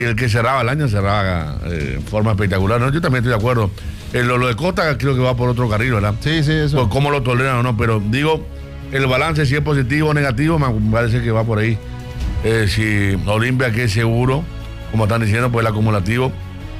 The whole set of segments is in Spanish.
el que cerraba el año cerraba en forma espectacular, ¿no? Yo también estoy de acuerdo. Lo de Costa creo que va por otro carril, ¿verdad? Sí, eso. Por cómo lo toleran o no, pero digo, el balance si es positivo o negativo, me parece que va por ahí. Si Olimpia, que es seguro, como están diciendo, pues el acumulativo,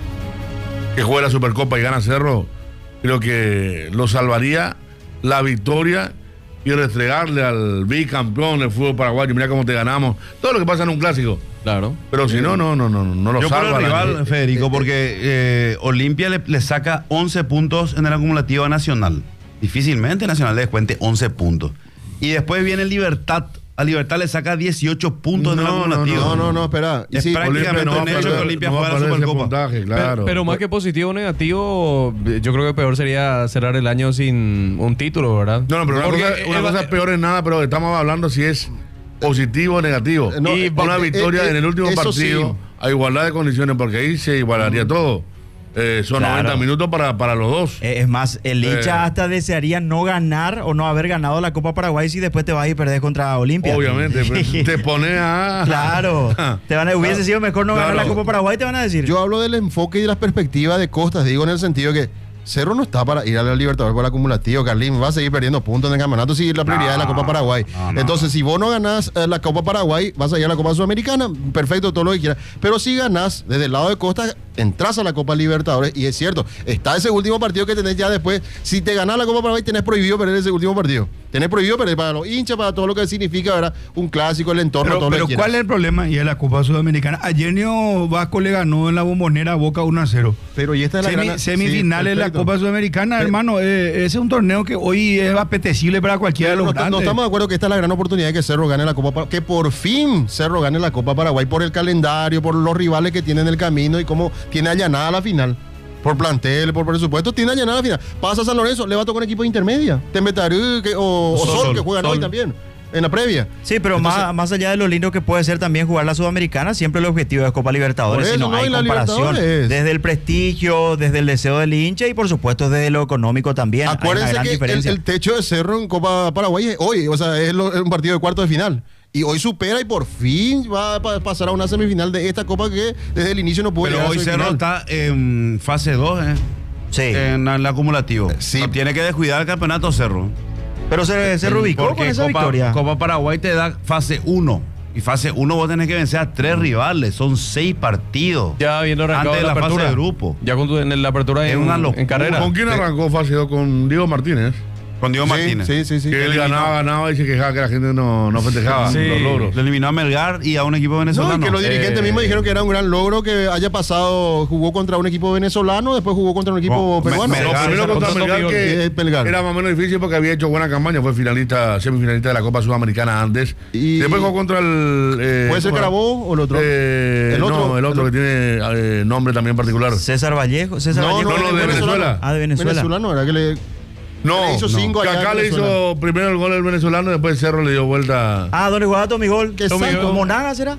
que juegue la Supercopa y gana Cerro, creo que lo salvaría la victoria y restregarle al bicampeón del fútbol paraguayo. Mira cómo te ganamos. Todo lo que pasa en un clásico. Claro. Pero si no lo yo salva. Yo por el rival, Federico, porque Olimpia le saca 11 puntos en el acumulativo a Nacional. Difícilmente Nacional le descuente 11 puntos. Y después viene Libertad. A Libertad le saca 18 puntos en el acumulativo. No, espera. Es prácticamente un hecho que Olimpia juega la Supercopa. Puntaje, claro. Pero más que positivo o negativo, yo creo que peor sería cerrar el año sin un título, ¿verdad? No, pero una cosa peor es nada, pero estamos hablando si es positivo o negativo. Y una victoria en el último partido, sí, a igualdad de condiciones, porque ahí se igualaría todo. Son claro. 90 minutos para los dos. Es más, el hincha hasta desearía no ganar o no haber ganado la Copa Paraguay si después te vas y perdés contra Olimpia. Obviamente, te pone a... Claro, hubiese sido mejor no ganar la Copa Paraguay, te van a decir. Yo hablo del enfoque y de las perspectivas de Costas, digo en el sentido que Cerro no está para ir a la Libertadores por el acumulativo, Carlín, va a seguir perdiendo puntos en el campeonato si la prioridad es la Copa Paraguay. Entonces, si vos no ganás la Copa Paraguay, vas a ir a la Copa Sudamericana, perfecto, todo lo que quieras. Pero si ganás desde el lado de Costa, entras a la Copa Libertadores, y es cierto, está ese último partido que tenés ya después. Si te ganás la Copa Paraguay, tenés prohibido perder ese último partido. Tenés prohibido perder para los hinchas, para todo lo que significa, ¿verdad? Un clásico, el entorno, todo lo que quieras. Pero ¿cuál es el problema? Y es la Copa Sudamericana. Ayer Neo Vasco le ganó en la Bombonera a Boca 1-0. Pero y esta es la semifinales de la Copa Sudamericana, hermano. Ese es un torneo que hoy es apetecible para cualquiera de los grandes. No estamos de acuerdo que esta es la gran oportunidad de que Cerro gane la Copa Paraguay, que por fin Cerro gane la Copa Paraguay por el calendario, por los rivales que tiene en el camino y cómo tiene allanada la final. Por plantel, por presupuesto, tiene allanada la final. Pasa a San Lorenzo, le va a tocar un equipo de intermedia. Tembetarú o Sol, que juegan hoy también. En la previa. Sí, pero entonces, más allá de lo lindo que puede ser también jugar la Sudamericana, siempre el objetivo es Copa Libertadores, si no hay comparación. Desde el prestigio, desde el deseo del hincha y por supuesto desde lo económico también. Acuérdense que el techo de Cerro en Copa Paraguay es hoy, o sea, es un partido de cuarto de final. Y hoy supera y por fin va a pasar a una semifinal de esta Copa que desde el inicio no puede. Pero hoy Cerro está en fase 2, Sí. En el acumulativo. Sí. No tiene que descuidar el campeonato Cerro. Pero se reubicó con esa victoria. Copa Paraguay te da fase 1. Y fase 1 vos tenés que vencer a 3 rivales. Son 6 partidos. Ya habiendo arrancado antes de la apertura. fase de grupo. Ya en la apertura en carrera. ¿Con quién arrancó fase 2? Con Diego Martínez. Con Diego Martínez. Sí. Que él ganaba y se quejaba que la gente no festejaba los logros. Le eliminó a Melgar y a un equipo venezolano. No, y que los dirigentes mismos dijeron que era un gran logro que haya pasado, jugó contra un equipo venezolano, después jugó contra un equipo peruano. Primero contra Melgar, que era más o menos difícil porque había hecho buena campaña, fue semifinalista de la Copa Sudamericana antes. Y después jugó contra el... ¿Puede ser Carabobo o el otro? El otro que tiene nombre también particular. César Vallejo. No, de Venezuela. Ah, de Venezuela. Venezolano, era que le... No, hizo 5 que acá le hizo primero el gol el venezolano, después Cerro le dio vuelta. ¿Dónde jugaba Tommy Gol? ¿Monaga será?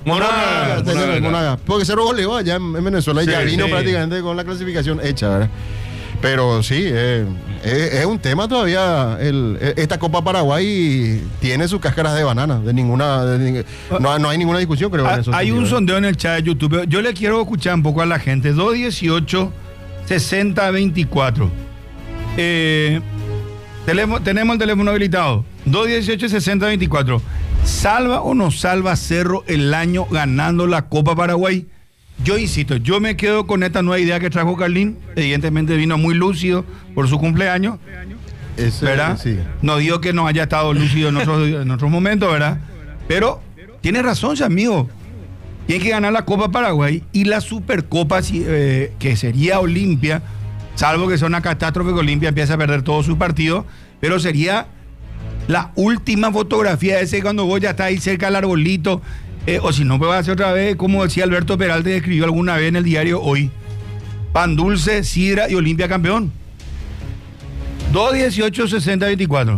Monaga. Porque Cerro goleó allá en Venezuela y ya vino prácticamente con la clasificación hecha, ¿verdad? Pero sí, es un tema todavía. Esta Copa Paraguay tiene sus cáscaras de banana. No hay ninguna discusión, creo. Hay un sondeo en el chat de YouTube. Yo le quiero escuchar un poco a la gente. 218-6024. Tenemos el teléfono habilitado. 218-6024. ¿Salva o no salva Cerro el año ganando la Copa Paraguay? Yo insisto, yo me quedo con esta nueva idea que trajo Carlín. Evidentemente vino muy lúcido por su cumpleaños. ¿Verdad? Sí. No digo que no haya estado lúcido en otros momentos, ¿verdad? Pero tiene razón, amigo. Tiene que ganar la Copa Paraguay y la Supercopa, que sería Olimpia. Salvo que sea una catástrofe que Olimpia empiece a perder todos sus partidos, pero sería la última fotografía ese cuando vos ya estás ahí cerca del arbolito, o si no, pues va a ser otra vez, como decía Alberto Peralta, escribió alguna vez en el diario Hoy: pan dulce, sidra y Olimpia campeón. 218-6024.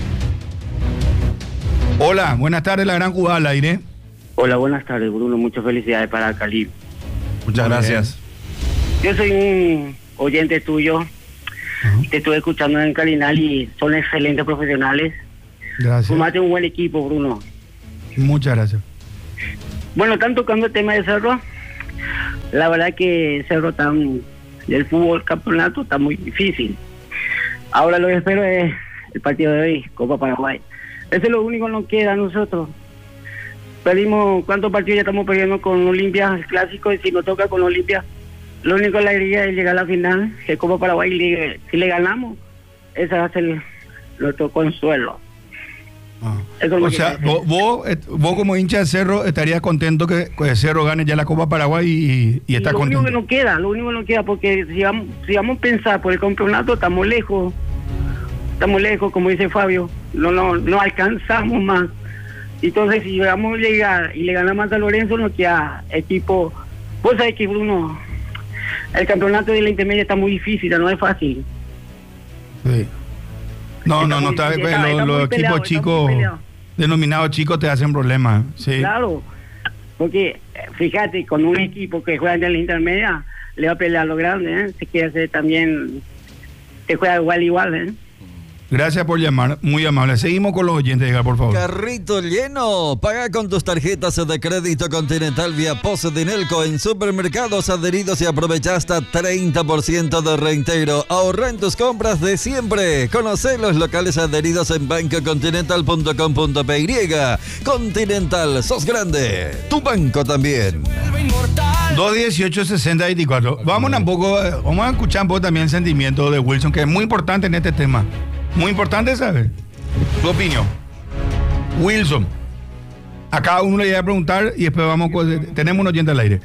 Hola, buenas tardes, la gran jugada al aire. Hola, buenas tardes, Bruno, muchas felicidades para Cali. Muchas gracias. Yo soy un oyente tuyo, te estuve escuchando en Calinal y son excelentes profesionales. Gracias. Formaste un buen equipo, Bruno. Muchas gracias. Bueno, están tocando el tema de Cerro. la verdad que Cerro el fútbol campeonato está muy difícil. Ahora lo que espero es el partido de hoy, Copa Paraguay. Ese es lo único que nos queda a nosotros. Perdimos, ¿cuántos partidos ya estamos perdiendo con Olimpia, el clásico? Y si nos toca con Olimpia, lo único que la alegría es llegar a la final, que Copa Paraguay, si le ganamos, ese va a ser nuestro consuelo. O sea, vos como hincha de Cerro estarías contento que Cerro gane ya la Copa Paraguay y está contento. Lo único que nos queda, porque si vamos a pensar por el campeonato, estamos lejos, como dice Fabio, no alcanzamos más. Entonces, si vamos a llegar y le ganamos a San Lorenzo, nos queda equipo. Vos sabés que Bruno, el campeonato de la intermedia está muy difícil, no es fácil. Sí. No está bien. Los equipos chicos, denominados chicos, te hacen problemas. Sí. Claro, porque fíjate, con un equipo que juega en la intermedia, le va a pelear a los grandes, ¿eh? Se quiere hacer también, te juega igual, ¿eh? Gracias por llamar, muy amable. Seguimos con los oyentes, Edgar, por favor. Carrito lleno. Paga con tus tarjetas de crédito Continental vía POS Dinelco en supermercados adheridos y aprovecha hasta 30% de reintegro. Ahorra en tus compras de siempre. Conoce los locales adheridos en bancocontinental.com.py. Continental, sos grande. Tu banco también. 218-6024. Vamos a escuchar un poco también el sentimiento de Wilson, que es muy importante en este tema. Muy importante saber tu opinión. Wilson, a cada uno le voy a preguntar y después tenemos un oyente al aire.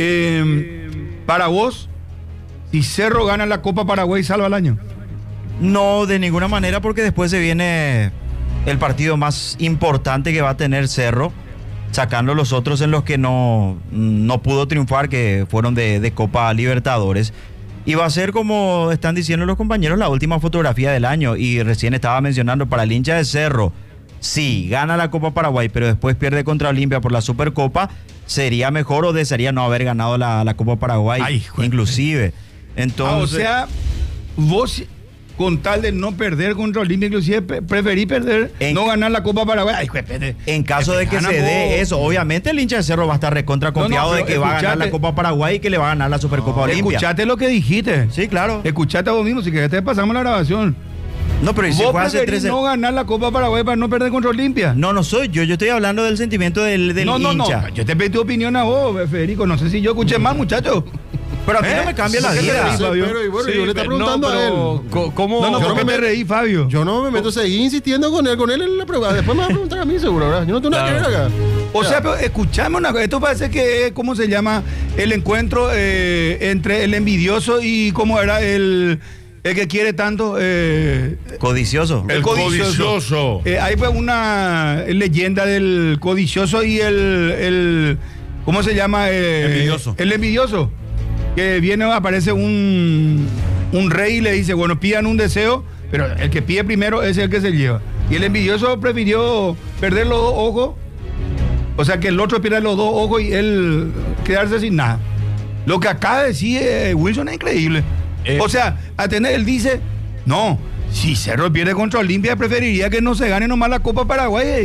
Para vos, si Cerro gana la Copa Paraguay, ¿salva el año? No, de ninguna manera, porque después se viene el partido más importante que va a tener Cerro, sacando los otros en los que no pudo triunfar, que fueron de Copa Libertadores. Y va a ser, como están diciendo los compañeros, la última fotografía del año. Y recién estaba mencionando, para el hincha de Cerro, sí, gana la Copa Paraguay, pero después pierde contra Olimpia por la Supercopa, sería mejor o desearía no haber ganado la Copa Paraguay, inclusive. Entonces, o sea, vos, con tal de no perder contra Olimpia, inclusive preferí perder, no ganar la Copa Paraguay. En caso de que se dé eso, obviamente el hincha de Cerro va a estar recontra confiado de que va a ganar la Copa Paraguay y que le va a ganar la Supercopa Olimpia. Escuchate lo que dijiste. Sí, claro. Escuchate a vos mismo, si querés te pasamos la grabación. No, pero si vos preferís no ganar la Copa Paraguay para no perder contra Olimpia. No soy yo estoy hablando del sentimiento del hincha. No, yo te pedí tu opinión a vos, Federico, no sé si yo escuché mal, muchacho. Pero a mí no me cambia la vida. Pero yo le estoy preguntando a él. ¿Cómo? No me reí, Fabio. Yo no me meto, seguí insistiendo con él en la prueba. Después me va a preguntar a mí, seguro, ¿verdad? Yo no tengo nada que ver acá. O sea, pero escuchame una cosa. Esto parece que es, ¿cómo se llama? El encuentro entre el envidioso y cómo era el que quiere tanto. Codicioso. El codicioso. Hay pues una leyenda del codicioso y el ¿cómo se llama? Envidioso. El envidioso. Que viene, aparece un rey y le dice, bueno, pidan un deseo, pero el que pide primero es el que se lleva. Y el envidioso prefirió perder los dos ojos, o sea, que el otro pierda los dos ojos y él quedarse sin nada. Lo que acaba de decir Wilson es increíble. O sea, él dice, no, si Cerro pierde contra Olimpia, preferiría que no se gane nomás la Copa Paraguay.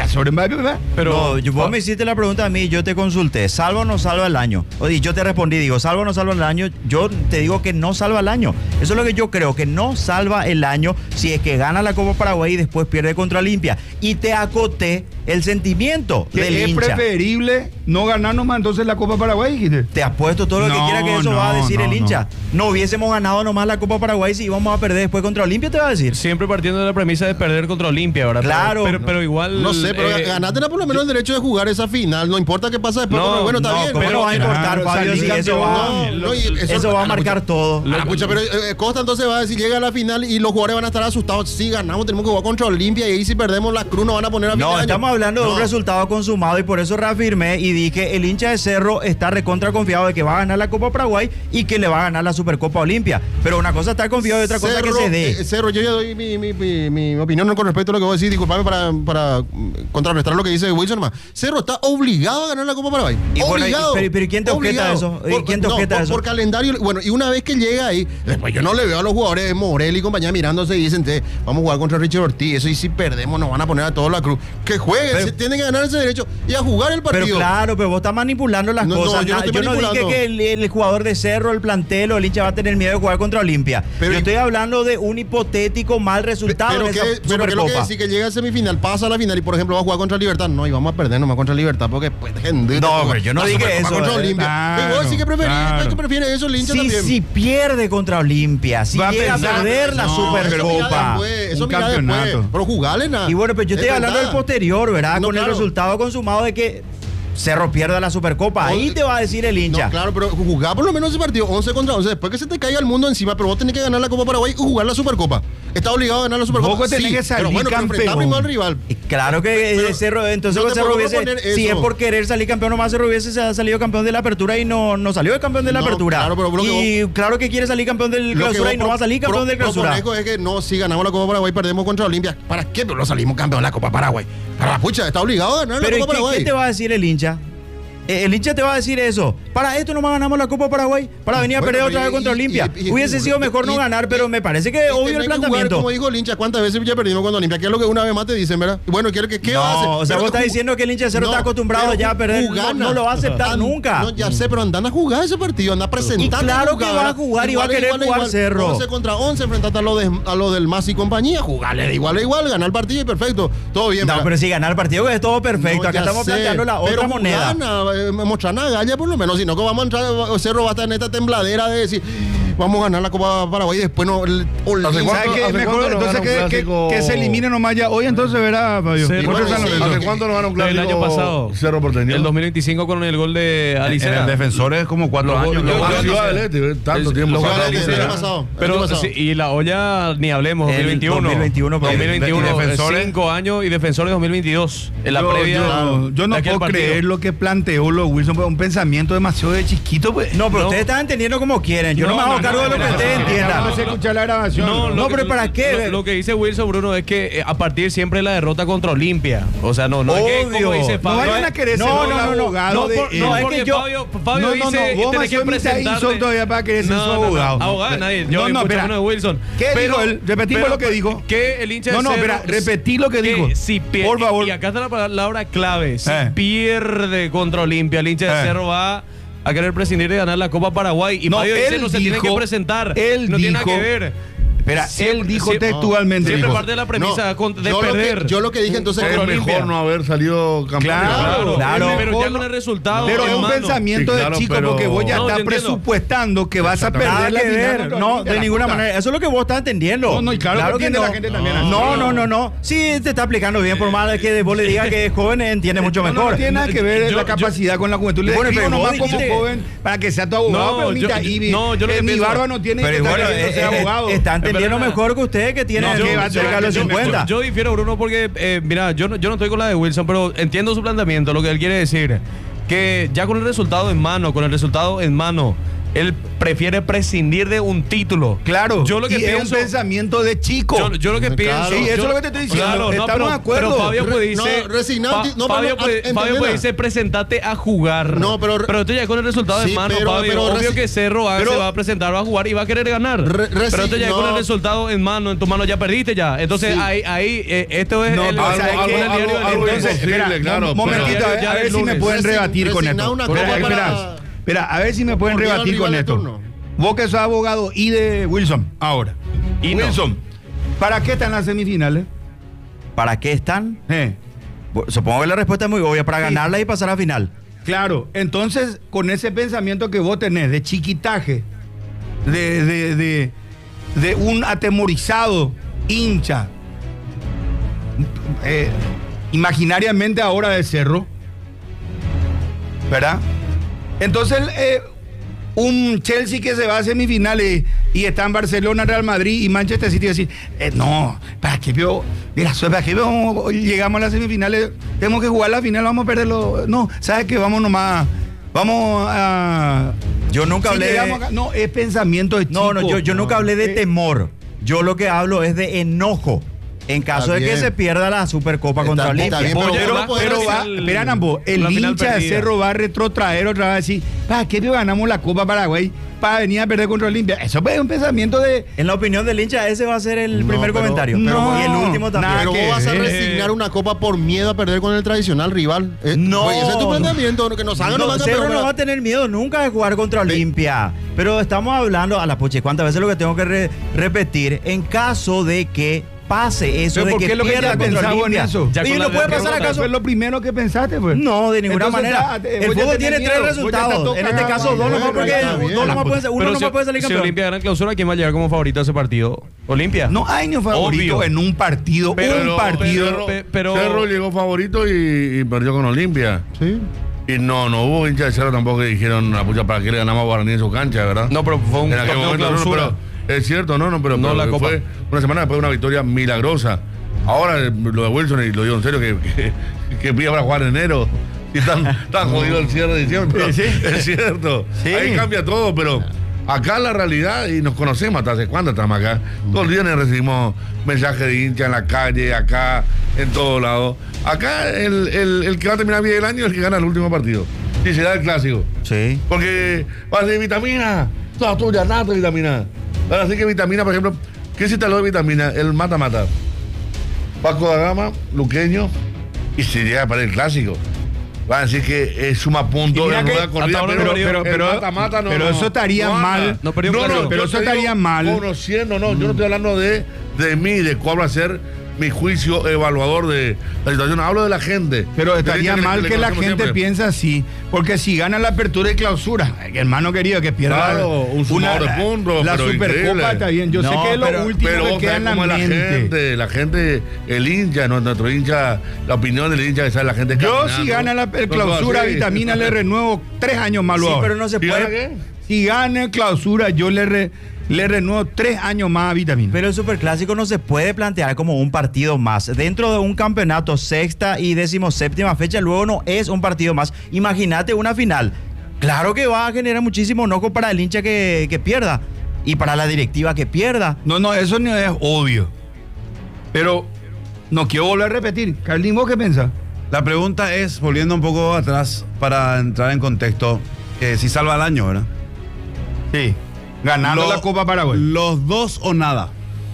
Pero vos me hiciste la pregunta a mí, yo te consulté, ¿salva o no salva el año? Y yo te respondí, ¿salva o no salva el año? Yo te digo que no salva el año. Eso es lo que yo creo, que no salva el año si es que gana la Copa Paraguay y después pierde contra Olimpia. Y te acoté el sentimiento que del es hincha. Preferible no ganar nomás entonces la Copa Paraguay, dijiste. Te apuesto todo lo que quiera que eso va a decir el hincha. No hubiésemos ganado nomás la Copa Paraguay si íbamos a perder después contra Olimpia, te va a decir. Siempre partiendo de la premisa de perder contra Olimpia, ¿verdad? Claro. Pero igual... No sé, pero ganátela por lo menos el derecho de jugar esa final. No importa qué pasa después. Bueno, está bien. Pero va a importar, Fabio, si eso va a marcar todo. Escucha, pero Costa entonces va a decir, llega a la final y los jugadores van a estar asustados. Si ganamos, tenemos que jugar contra Olimpia y ahí si perdemos la cruz nos van a poner a final. No, estamos hablando de un resultado consumado y por eso reafirmé y dije, el hincha de Cerro está recontra confiado de que va a ganar la Copa Paraguay y que le va a ganar la Supercopa Olimpia. Pero una cosa está confiado y otra cosa que se dé. Cerro, yo ya doy mi opinión con respecto a lo que vos decís. Disculpame para contrarrestar lo que dice Wilson más. Cerro está obligado a ganar la Copa Paraguay. Y bueno, Obligado. pero ¿quién te objeta eso? ¿Quién te objeta eso? Por calendario. Bueno, y una vez que llega ahí, después yo no le veo a los jugadores de Morel y compañía mirándose y dicen, vamos a jugar contra Richard Ortiz. Eso, y si perdemos, nos van a poner a todos la cruz. Que jueguen, se tienen que ganar ese derecho y a jugar el partido. Pero claro, pero vos estás manipulando las cosas. yo no estoy dije manipulando. que el jugador de Cerro, el plantel o el hincha va a tener miedo de jugar contra Olimpia. Pero yo estoy hablando de un hipotético mal resultado en esa pero que lo que Supercopa. decir que llega a semifinal, pasa a la final y por ejemplo va a jugar contra Libertad. No, y vamos a perder nomás contra Libertad porque pues gente. No, pero yo no dije eso. Contra Olimpia. Claro, Y vos sí que preferís eso, el hincha también. Si pierde contra Olimpia, si Va a llega a pensar, perder la no, Supercopa. Eso Un mira campeonato. después. Pero jugale nada. Y bueno, pero yo estoy hablando del posterior, ¿verdad? No, Con claro. el resultado consumado de que Cerro pierda la Supercopa. Ahí te va a decir el hincha. No, claro, pero jugar por lo menos ese partido 11 contra 11, después que se te caiga el mundo encima, pero vos tenés que ganar la Copa Paraguay y jugar la Supercopa. Estás obligado a ganar la Supercopa. Vos tenés que salir pero bueno, pero enfrentar campeón. primero al rival. Y claro que Pero Cerro, entonces no te Cerro puedo hubiese, proponer si eso. es por querer salir campeón nomás, Cerro hubiese salido campeón de la apertura y no salió el campeón de la No, apertura. claro, pero lo que y claro que quiere salir campeón del Lo que clausura vos y no va a salir campeón del clausura. proponés es que no, si ganamos la Copa Paraguay, perdemos contra Olimpia. ¿Para qué? Pero no salimos campeón de la Copa Paraguay. Para la pucha, está obligado a ganar Pero la Copa Paraguay. ¿qué te va a decir el hincha? El hincha te va a decir eso. Para esto nomás ganamos la Copa Paraguay. Para venir a Bueno, perder otra vez contra Olimpia. Hubiese sido mejor no ganar, pero me parece que obvio el tenés que jugar, planteamiento. como dijo el hincha, ¿cuántas veces ya perdimos contra Olimpia? Que es lo que una vez más te dicen, ¿verdad? Y bueno, quiero que ¿qué va a hacer? No, o sea, Pero vos estás diciendo que el hincha de Cerro está acostumbrado ya a perder. No lo va a aceptar nunca. No, ya sé, pero andan a jugar ese partido, anda a presentar. Y claro que va a jugar y va a querer jugar Cerro. 11 contra 11, enfrentate a lo del Mas y compañía, jugarle de igual a igual, ganar el partido y perfecto. Todo bien. No, ¿verdad? pero si ganar el partido es todo perfecto. No, Acá ya estamos sé, planteando la otra pero moneda. Mostrar una galla por lo menos, si no que vamos a entrar, Cerro va a estar en esta tembladera de decir, vamos a ganar la Copa Paraguay y después no. ¿Sabes qué? ¿Hace Mejor cuánto entonces no gana un clásico? que se elimine nomás ya. Hoy entonces verá, Fabio. Sí, Contra bueno, San sí. Lorenzo. ¿Hace cuánto no gana un clásico? El año pasado. Cerro Porteño. El 2025 con el gol de En Alicea. el defensor es como 4 Los años. goles- ¿no? los goles- Ciudad del Este, tanto tiempo. los Ciudad goles del de Este, el año Alicea. pasado. Pero sí, y la olla ni hablemos, El 2021. 2021, pero- 2021, y defensores. 5 años y defensores 2022. En la previa. Yo no de aquel puedo partido. creer lo que planteó los Wilson, pues un pensamiento demasiado de chiquito, pues. No, pero No. ustedes están entendiendo como quieren. Yo no me hago cargo de lo que ustedes entiendan. Vamos a escuchar la grabación. No, pero ¿para qué? Lo que dice Wilson, Bruno, es que a partir siempre de la derrota contra Olimpia. O sea, no es que, como Obvio. dice No Fabio. vayan a querer ser No, el no, no, abogado No, de por- él. no, es porque que yo- Fabio dice vos que más tenés que son presentarte. son todavía para querer ser su abogado. Abogado, nadie. Yo No, no, espera. uno de Wilson. ¿Qué dijo él? Repetimos lo que dijo. Que el hincha de No, Cerro- espera, repetí lo que dijo. Si Por favor. Y acá está la palabra clave. Si Eh. pierde contra Olimpia, el hincha de Cerro va a querer prescindir de ganar la Copa Paraguay. Y No, Fabio dice, él no se tiene dijo- que presentar. él no tiene nada dijo- que ver. Espera, Siempre- él dijo siempre- textualmente. Siempre dijo, parte de la premisa de yo perder. Yo lo que dije entonces Es Contra mejor Olimpia. no haber salido campeón. Claro. Pero ya con el resultado. Pero es en un mano. pensamiento Sí, claro, de chico pero- porque vos ya No, estás yo entiendo. presupuestando que vas a Nada perder la que final ver. contra No, Olimpia, de la ninguna puta. manera. Eso es lo que vos estás entendiendo. No, y claro que entiende la gente también así. No. Sí, te está aplicando bien, por más que vos le digas que es joven, entiende mucho No, mejor. no tiene nada que ver Yo- la capacidad con la juventud. Le Bueno, describo pero vos nomás como dijiste- joven para que sea tu abogado, No, pero yo- mira, Ibi, no, yo lo que mi pienso- barba no tiene Pero que estar bueno, queriendo ser abogado. está entendiendo verdad. mejor que usted que tiene No, que va a cerca de los yo- 50. Yo difiero, Bruno, porque, mira, yo no estoy con la de Wilson, pero entiendo su planteamiento, lo que él quiere decir. Que ya con el resultado en mano, él prefiere prescindir de un título. Claro, Yo lo que y es pienso. un pensamiento de chico. Yo lo que Claro. pienso. Sí, eso yo- es lo que te estoy diciendo. Claro, no, Estamos pero, de acuerdo. pero Fabio puede decir. No, resignado, no, Fabio pero puede entendela. decir, presentate a jugar. No, pero esto ya con el resultado sí, en mano, pero- Fabio. pero Obvio que Cerro pero- se va a presentar, va a jugar y va a querer ganar. pero esto ya con no. el resultado en mano, en tu mano ya perdiste ya. Entonces Sí. ahí esto es No, el pero algo ¿sabes qué? en el diario del Algo lunes. imposible, Espera, claro. un momentito, pero- a ver ya del si me lunes. pueden rebatir con Resignar esto. una Espera, copa espera, espera, a ver si me pueden Por rebatir rival con de esto. turno. Vos que sos abogado y de Wilson, ahora. Y no. Wilson, ¿para qué están las semifinales? ¿Para qué están? Eh, Supongo que la respuesta es muy obvia, para ganarla y pasar a final. Claro, entonces con ese pensamiento que vos tenés de chiquitaje, de un atemorizado hincha, imaginariamente ahora de Cerro, ¿verdad? Entonces un Chelsea que se va a semifinales y está en Barcelona, Real Madrid y Manchester City decir, no, ¿para qué llegamos a las semifinales? Tenemos que jugar la final, vamos a perderlo. No, ¿sabes qué? Vamos nomás, vamos a... Yo nunca Si hablé llegamos de... acá- no, es pensamiento de chico. No, yo nunca hablé de temor. Yo lo que hablo es de enojo. En caso de que bien. se pierda la Supercopa contra Está Olimpia. bien, Pero esperan ambos. El la final hincha de perdida. Cerro va a retrotraer otra vez así. ¿Para qué ganamos la Copa Paraguay? Para venir a perder contra Olimpia. Eso es un pensamiento de. En la opinión del hincha, ese va a ser el No, primer pero- comentario. no, y el último también. nada Pero que vos vas a ver. resignar una copa por miedo a perder con el tradicional rival. No. Pues ese es tu planteamiento, que nos hagan No, nomás Cerro campeón, no va a ¿verdad? tener miedo nunca de jugar contra Olimpia. Pero estamos hablando a la poche. ¿Cuántas veces lo que tengo que repetir? En caso de que pase eso, ¿Pero de por que qué lo que pierda ya contra pensaba en Olimpia. eso? Ya Oye, con no la puede pasar derrota, acaso. Fue lo primero que pensaste, pues. No, de ninguna Entonces, manera. ya, El vos ya fútbol tenés tiene miedo, tres vos ya resultados. estás todo En este cagado, caso, dos bueno, nomás porque está bien. uno nomás puede salir Si campeón. Olimpia gana clausura, ¿quién va a llegar como favorito a ese partido? Olimpia. No hay ni favorito Obvio. en un partido. Pero- partido. Cerro llegó favorito y perdió con Olimpia. Sí. Y no hubo hinchas de Cerro tampoco que dijeron, la pucha, ¿para qué le ganamos a Guaraní en su cancha, verdad? No, pero fue un En aquel torneo momento, clausura. pero es cierto, pero No la Copa. fue una semana después de una victoria milagrosa. Ahora lo de Wilson, y lo digo en serio, que pilla para jugar en enero. Y tan jodido el cierre de diciembre. Pero Sí. es cierto. Sí. Ahí cambia todo, pero acá la realidad, y nos conocemos hasta hace cuánto estamos acá. Todos los días recibimos mensajes de hincha en la calle, acá, en todos lados. Acá el que va a terminar bien el año es el que gana el último partido. Si se da el clásico. Sí. Porque va a decir vitamina, toda tuya, nada de vitamina. Van a decir que vitamina, por ejemplo, ¿qué se lo de vitamina? El mata-mata. Paco da Gama, Luqueño, y se llega para el clásico. Van a decir que suma puntos Y mira en que rueda corrida, hasta ahora pero, pero- el mata-mata no. pero eso estaría anda. mal. No, pero yo pero yo eso te estaría digo, mal. Conociendo, yo no estoy hablando de mí, de cuál va a ser mi juicio evaluador de la situación. Hablo de la gente. Pero De estaría gente mal que la conocemos gente siempre. piense así, porque si gana la apertura y clausura, hermano querido, que pierda Claro, un sumador de puntos, la pero Supercopa increíble. está bien. Yo sé No, que es lo pero- último Pero que vos queda sabés en la cómo es mente. la gente, el hincha, nuestro hincha, la opinión del hincha que sabe la gente. Yo caminando. si gana la No, no, clausura, así. vitamina, le renuevo 3 años más Sí, luego. pero no se ¿Y gana puede. qué? Si gana clausura, yo le renuevo 3 años más a vitamina. Pero el Superclásico no se puede plantear como un partido más. Dentro de un campeonato, sexta y 17ª fecha, luego no es un partido más. Imagínate una final. Claro que va a generar muchísimo enojo para el hincha que pierda y para la directiva que pierda. No, eso no es obvio. Pero no quiero volver a repetir. Carlín, ¿vos qué pensás? La pregunta es, volviendo un poco atrás para entrar en contexto, si salva el año, ¿verdad? Sí. Ganando Lo- la Copa Paraguay. Los dos o nada.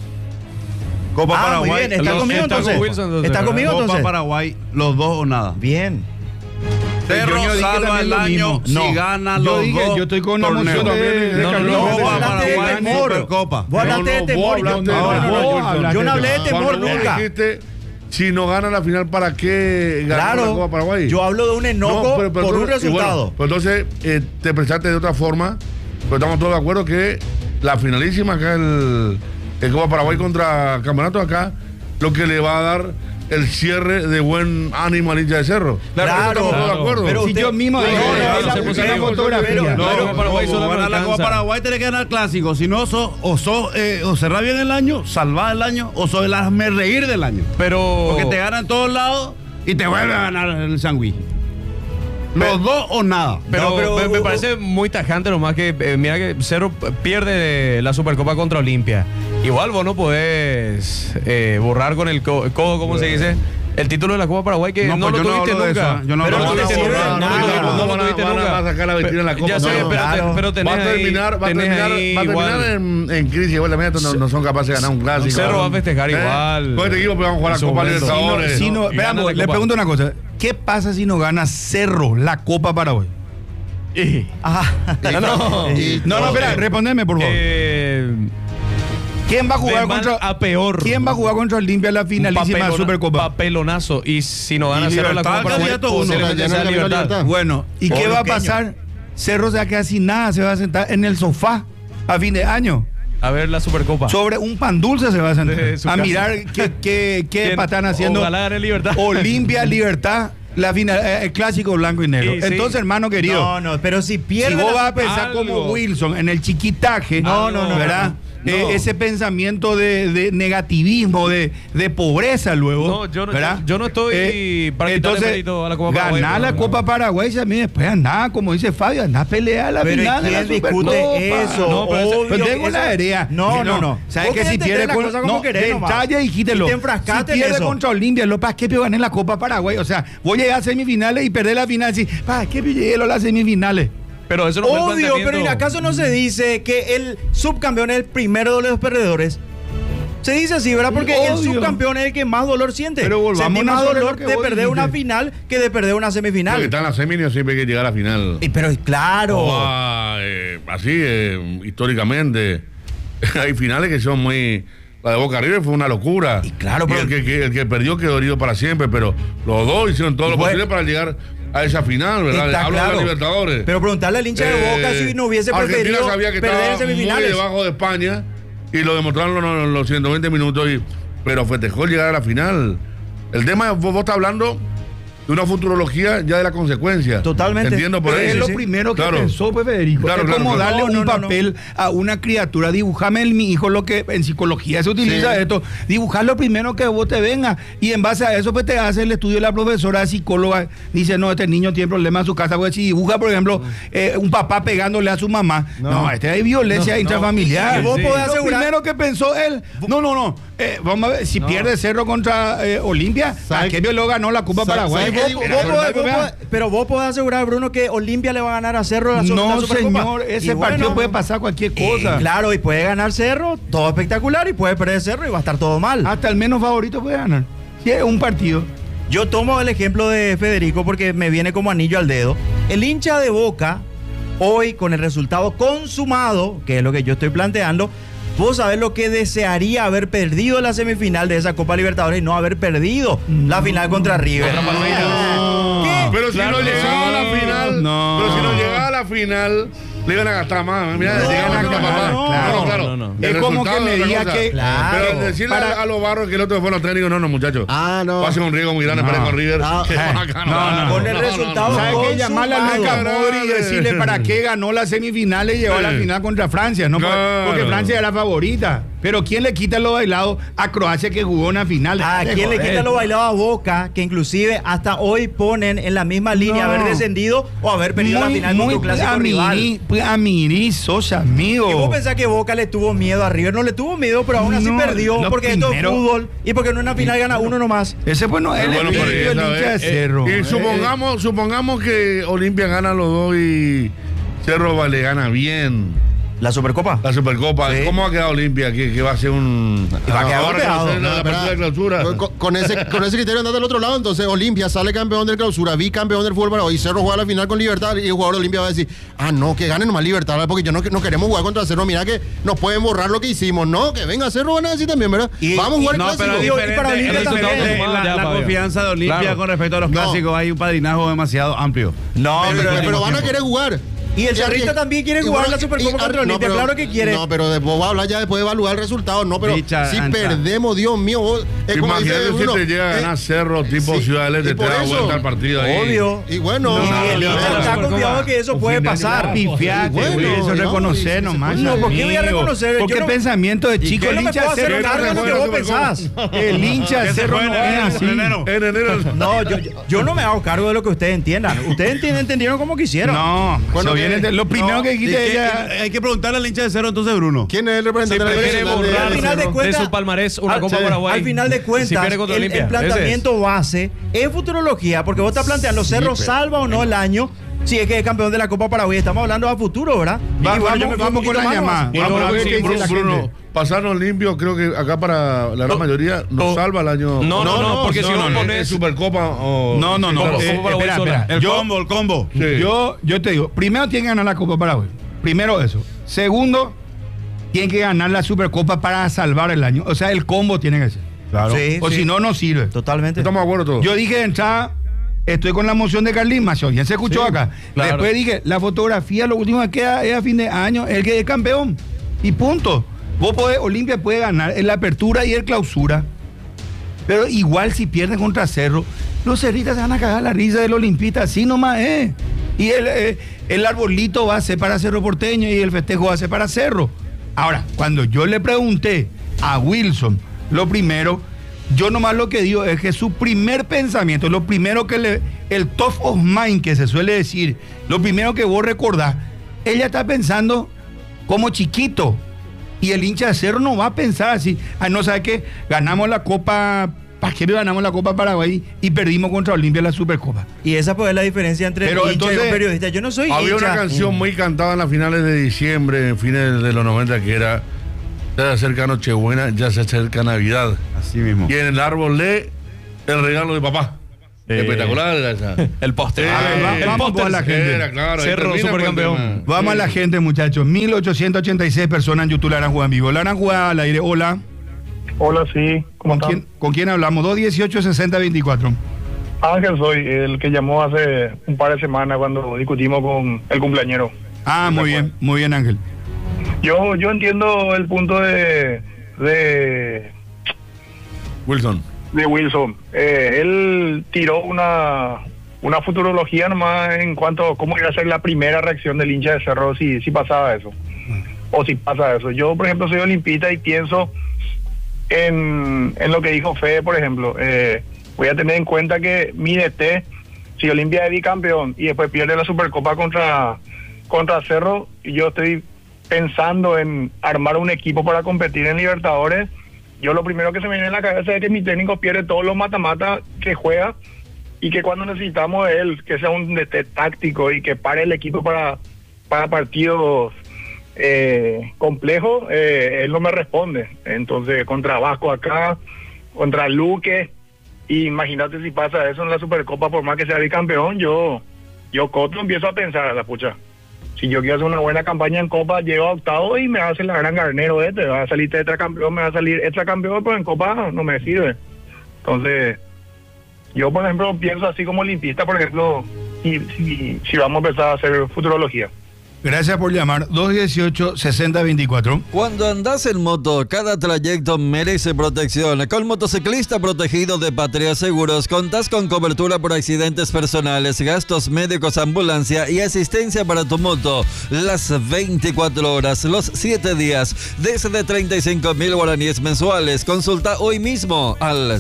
Copa Ah, muy Paraguay. bien. ¿Está Los- conmigo está con entonces? Wilson, entonces, ¿Está ¿verdad? conmigo Copa entonces? Paraguay, los dos o nada. Bien. Cerro Yo dije salva también el lo año mismo. si No. gana Yo los dije, dos yo estoy con la torneos. emoción de No, Carlos. no, vos Copa hablaste de Paraguay, temor. Supercopa. Vos hablaste de temor. vos hablaste de No, no, no, temor, no. hablaste Yo no hablé de de temor Cuando vos nunca. dijiste, si no gana la final, ¿para qué ganar la Copa Claro. Paraguay? Yo hablo de un enojo No, pero por un entonces- y bueno, resultado. pero entonces te expresaste de otra forma, pero estamos todos de acuerdo que la finalísima acá, el Copa Paraguay contra Campeonato acá, lo que le va a dar el cierre de buen ánimo al hincha de Cerro. Claro, estamos todos de claro. acuerdo. Pero Si usted- yo mismo No, dije, no, no, esa no, puse no, la no, fotografía. pero- No, pero- Paraguay solo Para la Copa alcanza. Paraguay tenés que ganar el clásico. Si no, o cerrás bien el año, salvás el año, o sos el hazme reír del año. Pero. Porque te ganan todos lados y te vuelve a ganar el sándwich. Los dos o nada. Pero, No, pero- me parece muy tajante nomás que, mira que Cerro pierde la Supercopa contra Olimpia. Igual vos no podés borrar con el codo, ¿cómo se dice? El título de la Copa Paraguay que No, no, pues lo yo no tuviste hablo de nunca. eso. Yo no pero hablo no de te eso. sirve, No, no lo tuviste van nunca. a sacar la vestir en la Copa. Ya sé, No, pero tenés va a terminar, ahí, tenés ahí va a terminar igual. en crisis. Igual no son capaces de ganar un clásico. Cerro va a festejar igual. Con este equipo pues, vamos a jugar En la su Copa momento. Libertadores. Si no, Y veamos, gana la le Copa. pregunto una cosa. ¿Qué pasa si no gana Cerro la Copa Paraguay? No, espera, respondeme, por favor. ¿Quién va a jugar de mal contra a peor. ¿Quién va a jugar contra Olimpia en la finalísima de Supercopa? Papelonazo. Y si no gana Y Cerro la Libertad, Copa Paraguay, candidato uno. posiblemente Ya no sea es la Libertad. Libertad. Bueno, ¿y O qué va a Luqueño. pasar? Cerro se va a quedar sin nada, se va a sentar en el sofá a fin de año. A ver la Supercopa. Sobre un pan dulce se va a sentar De su a casa. mirar qué ¿Quién? están haciendo. Ojalá gane Libertad. Olimpia, Libertad, la final, el clásico blanco y negro. Y sí. Entonces, hermano querido, No, pero si si pierde. vos la- vas a pensar algo. como Wilson en el chiquitaje, No, no, no, ¿verdad? no, ese pensamiento de negativismo, de pobreza luego. No, yo no, ¿verdad? yo no estoy para quitarle entonces, mérito a la Copa Paraguay. ganar la Copa Paraguay también después andá, como dice Fabio, andá a pelear la Pero final de la ¿quién discute Supercopa. eso? No, pero Obvio Pero que tengo eso- la idea. No. ¿Sabes Vos que si entendés pierde la cosa como querés de nomás. entrada ya dijítelo. Y te enfrascaste Si en pierde eso. contra Olimpia, lo para que gané la Copa Paraguay. O sea, voy a llegar a semifinales y perder la final. Sí, ¿para qué llegué a las semifinales? Pero eso no fue el Obvio, planteamiento. pero ¿y acaso no se dice que el subcampeón es el primero de los perdedores? Se dice así, ¿verdad? Porque el Obvio. subcampeón es el que más dolor siente. Pero volvamos Sentí más sobre dolor lo que de vos perder una dijiste. final que de perder una Porque semifinal. está en la semi, siempre hay que llegar a la final. Pero claro. Así, históricamente, hay finales que son muy... La de Boca River fue una locura. Y claro, pero- el que perdió quedó herido para siempre, pero los dos hicieron todo lo Bueno, posible para llegar a esa final, ¿verdad? Está Hablo claro. de la Libertadores. Pero preguntarle al hincha de Boca si no hubiese Argentina preferido sabía que perder en estaba muy semifinales. debajo de España y lo demostraron en los 120 minutos, pero festejó llegar a la final. El tema, vos estás hablando de una futurología ya de la consecuencia. Totalmente. Entiendo por Pero ahí. es lo sí. primero que Claro. pensó pues, Federico. Claro, es claro, como claro. darle No, un no, papel a una criatura. Dibujame mi hijo, lo que en psicología se utiliza esto. Dibujar lo primero que vos te venga. Y en base a eso, pues te hace el estudio de la profesora psicóloga. Dice, no, este niño tiene problemas en su casa. Porque si dibuja, por ejemplo, un papá pegándole a su mamá. No, hay violencia intrafamiliar. Y vos podés Lo asegurar- primero que pensó él. No. Vamos a ver, si pierde Cerro contra Olimpia, ¿a qué lo ganó la Copa Paraguay? Pero vos podés asegurar, Bruno, que Olimpia le va a ganar a Cerro la No, Supercopa. señor, Y ese bueno, partido puede pasar cualquier cosa. Claro, y puede ganar Cerro, todo espectacular, y puede perder Cerro y va a estar todo mal. Hasta el menos favorito puede ganar. Si es un partido. Yo tomo el ejemplo de Federico porque me viene como anillo al dedo. El hincha de Boca, hoy con el resultado consumado, que es lo que yo estoy planteando, vos sabés lo que desearía haber perdido la semifinal de esa Copa Libertadores y no haber perdido la final contra River. ¿Qué? Pero si no llegaba a la final, No. pero si no llegaba a la final, le iban a gastar más. Mira, No, llegan a no, gastar más. no, Claro. no. El Es como resultado que me es otra diga cosa. que- Claro. Pero decirle Para- a los barros que el otro fue los técnicos, no, muchachos. No. Pasen un riesgo muy grande para con River. Ah, Que acá no. Con el resultado ¿Sabes qué? Llamarle a Luis consumado. Camodri y decirle para qué ganó las semifinales y llegó a la Sí. final contra Francia. No Claro. porque Francia era favorita. Pero ¿quién le quita lo bailado a Croacia que jugó una final? ¿A Dejate quién le joder. quita lo bailado a Boca? Que inclusive hasta hoy ponen en la misma línea No. haber descendido o haber perdido la final contra un clásico rival. Amirisos, amigo. ¿Y vos pensás que Boca le tuvo miedo a River? No le tuvo miedo, pero aún así No, perdió. lo Porque esto es primero- fútbol y porque en una final gana uno nomás. Ese bueno es el Bueno, espíritu pero del esa hincha de vez, Cerro. Y supongamos que Olimpia gana los dos y Cerro le gana bien ¿La Supercopa? la Supercopa. Sí. ¿Cómo va a quedar Olimpia? Que va a ser un... Y va a quedar ahora que va a ser golpeado. la partida de clausura. Con ese criterio andate del otro lado, entonces Olimpia sale campeón del clausura, bicampeón del fútbol paraguay, Cerro juega la final con Libertad y el jugador de Olimpia va a decir, no, que ganen nomás Libertad, porque yo no queremos jugar contra Cerro, mira que nos pueden borrar lo que hicimos, no, que venga Cerro van a decir también, ¿verdad? Y- Vamos a jugar No, el pero clásico. y para Olimpia es también. diferente Ya, la Fabio. confianza de Olimpia Claro. con respecto a los No. clásicos. Hay un padrinazgo demasiado amplio. No, Pero van a querer jugar. Y el Cerrito Argen- también quiere y jugar bueno, la Supercopa contra Olimpia, claro que quiere. No, pero después va a hablar ya después de evaluar el resultado. No, pero Dicha si ancha. perdemos, Dios mío, vos, es como dice Imagínate si uno, te llega a ganar Cerro, tipo sí, Ciudad del Este, y te por da eso, vuelta al partido ahí. Obvio. Y bueno, Y No, el no, hincha no, está no, confiado que eso puede pasar. Pifiate, Bueno, güey, eso no, reconocer sí, nomás. no, ¿por qué voy a amigo. reconocer? Porque Yo no- pensamiento de chico, Yo el no me hincha puedo de hacer Cerro. cargo de lo que vos pensás. El hincha de Cerro no es así. En enero. No, yo no me hago cargo de lo que ustedes entiendan. Ustedes entendieron como quisieron. No, Bueno, eso viene de lo primero no, que dijiste ella. Hay que preguntarle al hincha de Cerro entonces, Bruno. ¿quién es el representante de la quiere nacional de borrar al final de Cerro? cuentas- de su palmarés una Al- Copa sí. Paraguay. Al final de Si cuentas, pierde contra el Olimpia. planteamiento base es futurología, porque vos estás planteando Cerro salva o no el año si es que es campeón de la Copa Paraguay. Estamos hablando a futuro, ¿verdad? Y bueno, yo me fui un Vamos con poquito la más llamada. nomás. Y Vamos no, a ver sí, qué dice la Bruno, gente. pasarnos limpio, creo que acá para la gran mayoría nos salva el año. No, porque si no es pones... Supercopa o. No. Copa Paraguay sola. El combo. Sí. Yo te digo, primero tiene que ganar la Copa Paraguay. Primero eso. Segundo, tiene que ganar la Supercopa para salvar el año. O sea, el combo tiene que ser. Claro. Sí, O sí. si no, no sirve. Totalmente. Estamos de acuerdo todos. Yo dije de entrada, estoy con la moción de Carlín Macho. ¿Quién se escuchó Sí, acá? claro. Después dije, la fotografía, lo último que queda es a fin de año, el que es campeón. Y punto. Vos podés, Olimpia puede ganar en la apertura y el clausura. Pero igual si pierden contra Cerro, los cerritas se van a cagar la risa del Olimpista. Así nomás es. Y el arbolito va a ser para Cerro Porteño y el festejo va a ser para Cerro. Ahora, cuando yo le pregunté a Wilson, lo primero, yo nomás lo que digo es que su primer pensamiento, lo primero el top of mind que se suele decir, lo primero que vos recordás, ella está pensando como chiquito. Y el hincha de Cerro no va a pensar así. No sabe que ganamos la Copa. ¿Para qué ganamos la Copa Paraguay y perdimos contra Olimpia la Supercopa? Y esa pues es la diferencia entre el hincha y un periodista. Yo no soy había hincha. Una canción muy cantada en las finales de diciembre, fines de los 90, que era: ya se acerca Nochebuena, ya se acerca Navidad. Así mismo. Y en el árbol lee el regalo de papá. Espectacular era esa. El póster. Vamos a la gente. Era, claro, Cerro, supercampeón. Vamos a la gente, muchachos. 1886 personas en YouTube Laranjúa en vivo. Laranjúa al aire. Hola. Hola, sí. ¿Con quién hablamos? 218-6024. Ángel soy, el que llamó hace un par de semanas cuando discutimos con el cumpleañero. Muy bien, Ángel. Yo entiendo el punto de Wilson. Él tiró una futurología nomás en cuanto a cómo iba a ser la primera reacción del hincha de Cerro si pasaba eso. O si pasa eso. Yo, por ejemplo, soy olimpista y pienso en lo que dijo Fede, por ejemplo. Voy a tener en cuenta que mi DT, si Olimpia es bicampeón y después pierde la Supercopa contra Cerro, y yo estoy pensando en armar un equipo para competir en Libertadores, yo lo primero que se me viene en la cabeza es que mi técnico pierde todos los mata-mata que juega, y que cuando necesitamos de él, que sea un DT táctico y que pare el equipo para partidos complejos, él no me responde. Entonces, contra Vasco acá, contra Luque, y imagínate si pasa eso en la Supercopa, por más que sea bicampeón, yo Coto empiezo a pensar, a la pucha, si yo quiero hacer una buena campaña en Copa, llego a octavo y me va a hacer la gran Garnero va a salir tetracampeón, me va a salir extracampeón, pero en Copa no me sirve. Entonces, yo por ejemplo pienso así como olimpista, por ejemplo, si vamos a empezar a hacer futurología. Gracias por llamar. 218-6024. Cuando andas en moto, cada trayecto merece protección. Con Motociclista Protegido de Patria Seguros, contás con cobertura por accidentes personales, gastos médicos, ambulancia y asistencia para tu moto. Las 24 horas, los 7 días, desde 35.000 guaraníes mensuales. Consulta hoy mismo al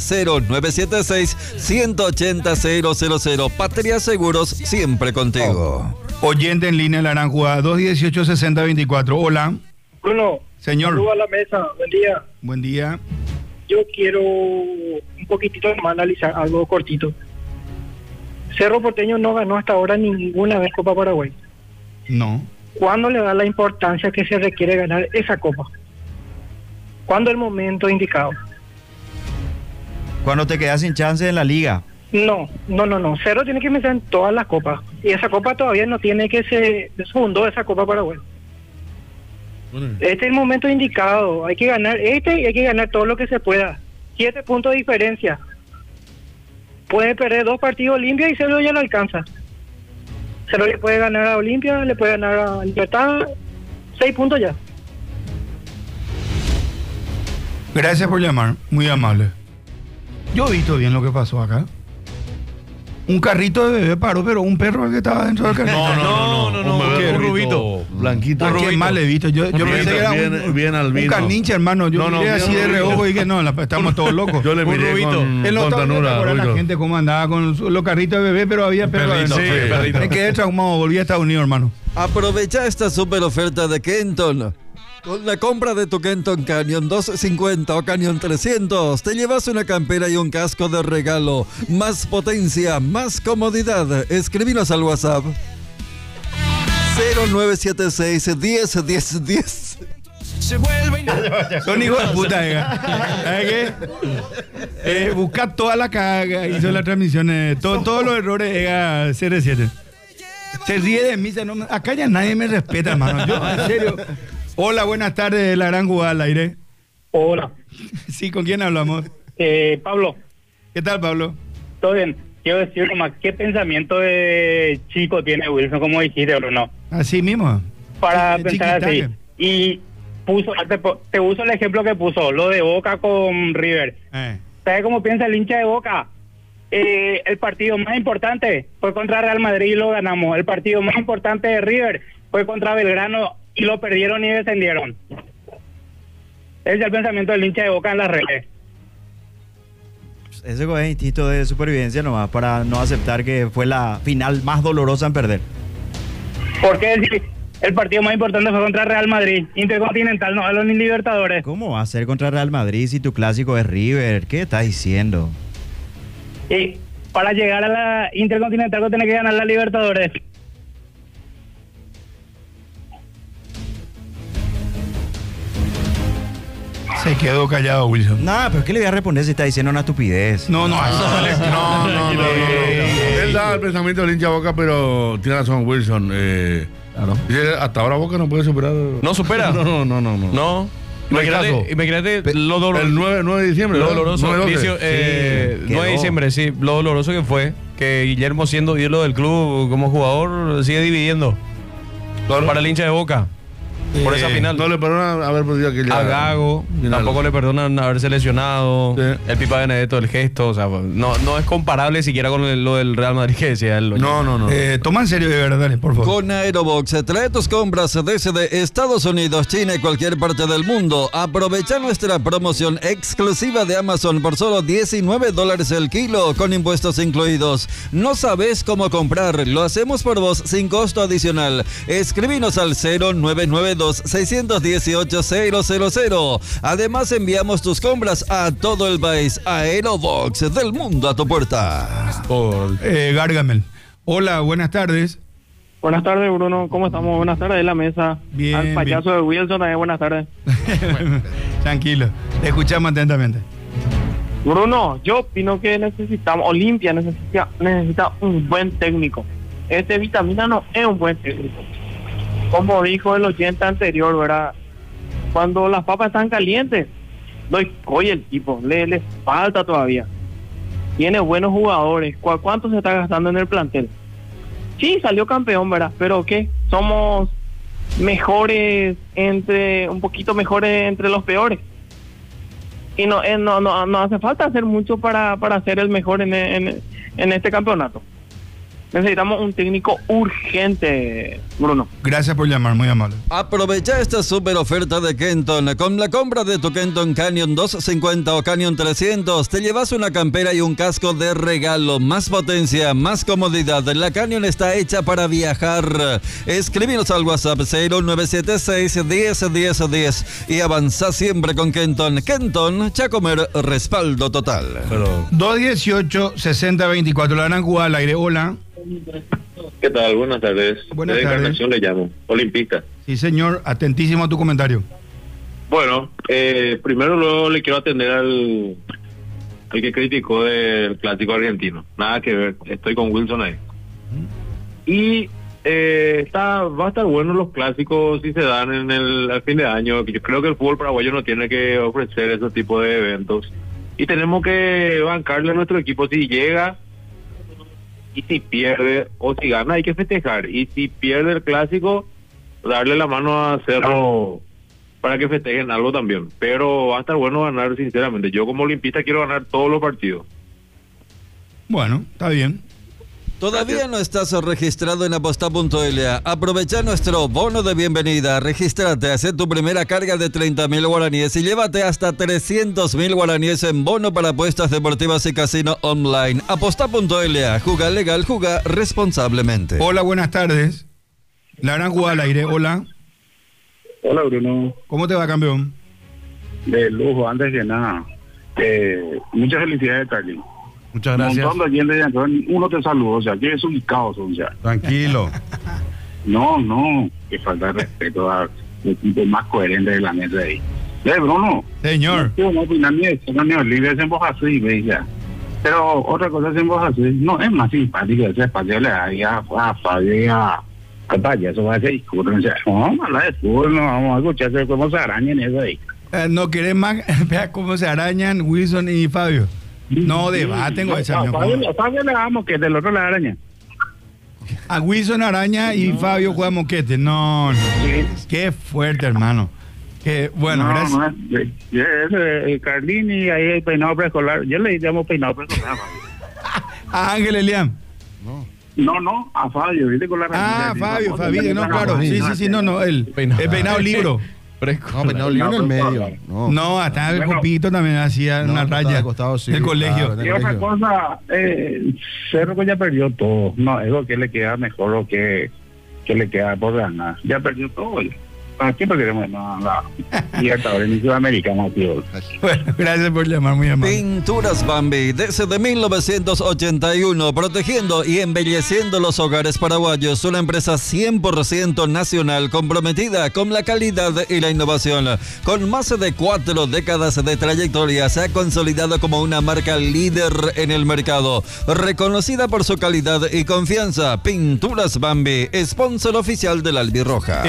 0976-180-000. Patria Seguros, siempre contigo. Oyente en línea, Laranjúa, 218-6024. Hola. Bruno. Señor. Saludos a la mesa. Buen día. Buen día. Yo quiero un poquitito más analizar algo cortito. Cerro Porteño no ganó hasta ahora ninguna vez Copa Paraguay. No. ¿Cuándo le da la importancia que se requiere ganar esa Copa? ¿Cuándo el momento indicado? Cuando te quedas sin chance en la liga. No. Cerro tiene que meter en todas las copas. Y esa copa todavía no tiene que se fundó esa Copa Paraguay. Este es el momento indicado. Hay que ganar y hay que ganar todo lo que se pueda. 7 puntos de diferencia. Puede perder 2 partidos Olimpia y Cerro ya lo alcanza. Cerro le puede ganar a Olimpia, le puede ganar a Libertad. 6 puntos ya. Gracias por llamar. Muy amable. Yo he visto bien lo que pasó acá. Un carrito de bebé paró, pero un perro el que estaba dentro del carrito. No, un rubito. Blanquito. ¿A qué mal he visto? Yo pensé que era bien albino. un carninche, hermano. Yo miré así de reojo y que no, estamos todos locos. Yo le miré con ternura. Con la gente cómo andaba con los carritos de bebé, pero había perro adentro. Sí, perrito. Me quedé traumado, volví a Estados Unidos, hermano. Aprovecha esta super oferta de Kenton. Con la compra de tu Kenton Canyon 250 o Canyon 300, te llevas una campera y un casco de regalo. Más potencia, más comodidad. Escríbenos al WhatsApp 0976-101010. Son hijos de puta, ¿sabes qué? Busca toda la caga, hizo las transmisiones, todos los errores, CR7. Se ríe de mí, acá ya nadie me respeta, hermano. Yo, en serio. Hola, buenas tardes, la gran jugada al aire. Hola. Sí, ¿con quién hablamos? Pablo. ¿Qué tal, Pablo? Todo bien. Quiero decir nomás, ¿qué pensamiento de chico tiene Wilson, como dijiste, Bruno? Así mismo. Para pensar así. Y te uso el ejemplo que puso, lo de Boca con River. ¿Sabes cómo piensa el hincha de Boca? El partido más importante fue contra Real Madrid y lo ganamos. El partido más importante de River fue contra Belgrano y lo perdieron y descendieron. Ese es el pensamiento del hincha de Boca en las redes. Ese es instinto de supervivencia nomás, para no aceptar que fue la final más dolorosa en perder. Porque el partido más importante fue contra Real Madrid, Intercontinental, no los Libertadores. ¿Cómo va a ser contra Real Madrid si tu clásico es River? ¿Qué estás diciendo? Y para llegar a la Intercontinental tenés que ganar la Libertadores. Se quedó callado, Wilson. No, pero ¿qué le voy a responder si está diciendo una estupidez? No. No. Él da el pensamiento del hincha Boca, pero tiene razón Wilson. Claro. Dice, hasta ahora Boca no puede superar. ¿No supera? No. No. Imagínate lo doloroso. El 9 de diciembre. Lo ¿verdad? doloroso. 9-12. Vicio, 9 de diciembre, sí. Lo doloroso que fue que Guillermo, siendo ídolo del club como jugador, sigue dividiendo. Claro. Para el hincha de Boca. Por esa final. No le perdonan haber perdido aquella. A Gago, tampoco le perdonan haberse lesionado. Sí. El Pipa Benedetto, el gesto. O sea, no es comparable siquiera con lo del Real Madrid que decía él. No. Toma en serio, de verdad, dale, por favor. Con Aerobox, trae tus compras desde Estados Unidos, China y cualquier parte del mundo. Aprovecha nuestra promoción exclusiva de Amazon por solo $19 el kilo, con impuestos incluidos. No sabes cómo comprar, lo hacemos por vos sin costo adicional. Escribinos al 0992-618-000. Además, enviamos tus compras a todo el país. Aerobox, del mundo a tu puerta. Gargamel. Hola, buenas tardes. Buenas tardes, Bruno. ¿Cómo estamos? Buenas tardes en la mesa. Bien, Al payaso de Wilson también, buenas tardes. Tranquilo, te escuchamos atentamente. Bruno, yo opino que Olimpia necesita un buen técnico. Este Vitamina no es un buen técnico. Como dijo el oyente anterior, ¿verdad? Cuando las papas están calientes, oye, el tipo, le falta todavía. Tiene buenos jugadores. ¿Cuánto se está gastando en el plantel? Sí, salió campeón, ¿verdad? Pero ¿qué? Somos un poquito mejores entre los peores. Y no hace falta hacer mucho para ser el mejor en este campeonato. Necesitamos un técnico urgente, Bruno. Gracias por llamar, muy amable. Aprovecha esta super oferta de Kenton. Con la compra de tu Kenton Canyon 250 o Canyon 300, te llevas una campera y un casco de regalo. Más potencia, más comodidad. La Canyon está hecha para viajar. Escríbenos al WhatsApp 0976-101010 y avanza siempre con Kenton. Kenton, Chacomer, respaldo total. 218-6024, la gran jugada al aire. Hola. ¿Qué tal? Buenas tardes. Buenas Desde tardes. Encarnación le llamo, olimpista. Sí, señor, atentísimo a tu comentario. Bueno, primero luego le quiero atender al que criticó del clásico argentino. Nada que ver, estoy con Wilson ahí. Y va a estar bueno los clásicos si se dan al fin de año. Yo creo que el fútbol paraguayo no tiene que ofrecer ese tipo de eventos. Y tenemos que bancarle a nuestro equipo si llega. Y si pierde o si gana hay que festejar. Y si pierde el clásico, darle la mano a Cerro para que festejen algo también. Pero va a estar bueno ganar, sinceramente. Yo como olimpista quiero ganar todos los partidos. Bueno, está bien. ¿Todavía no estás registrado en aposta.la? Aprovecha nuestro bono de bienvenida. Regístrate, haz tu primera carga de 30.000 guaraníes y llévate hasta 300.000 guaraníes en bono para apuestas deportivas y casino online. Aposta.la. Juega legal, juega responsablemente. Hola, buenas tardes. La gran jugada al aire. Hola. Hola, Bruno. ¿Cómo te va, campeón? De lujo, antes que nada. Muchas felicidades, Carly. Muchas Un gracias. montón de oyentes de Antón, uno te saludó, o sea, que es un caos, o sea. Tranquilo. No, que falta de respeto al equipo más coherente de la mesa ahí. Bruno. Señor. No opinar ni de libre en Bojasí, ¿ves? Ya. Pero otra cosa es en Bojasí, no es más simpático ese espacio le da a Fabio al payaso, va a ser discurso, o sea, no, vamos a hablar de fútbol, no vamos a escuchar cómo se arañan eso ahí. No querés más, vea cómo se arañan Wilson y Fabio. No debaten, güey. Fabio le da moquete, el otro le araña. A Wilson araña y Fabio juega moquete. No. Qué fuerte, hermano. Que bueno, gracias. Carlini, ahí el peinado preescolar. Yo le llamo peinado preescolar. A Ángel Eliam. No, a Fabio, ¿viste? Con la Fabio, no, claro. Sí, no, el peinado libro. No, pero no, lío en el medio. No, hasta el copito también hacía una raya. De costado, sí, el colegio. claro, Y otra cosa, Cerro que ya perdió todo. No, es lo que le queda mejor o que le queda por ganar. Ya perdió todo. ¿Para qué queremos la Libertadores ni Sudamericana, tío? Bueno, gracias por llamar, muy amable. Pinturas Bambi, desde 1981, protegiendo y embelleciendo los hogares paraguayos, una empresa 100% nacional comprometida con la calidad y la innovación. Con más de 4 décadas de trayectoria, se ha consolidado como una marca líder en el mercado, reconocida por su calidad y confianza. Pinturas Bambi, sponsor oficial del Albirroja.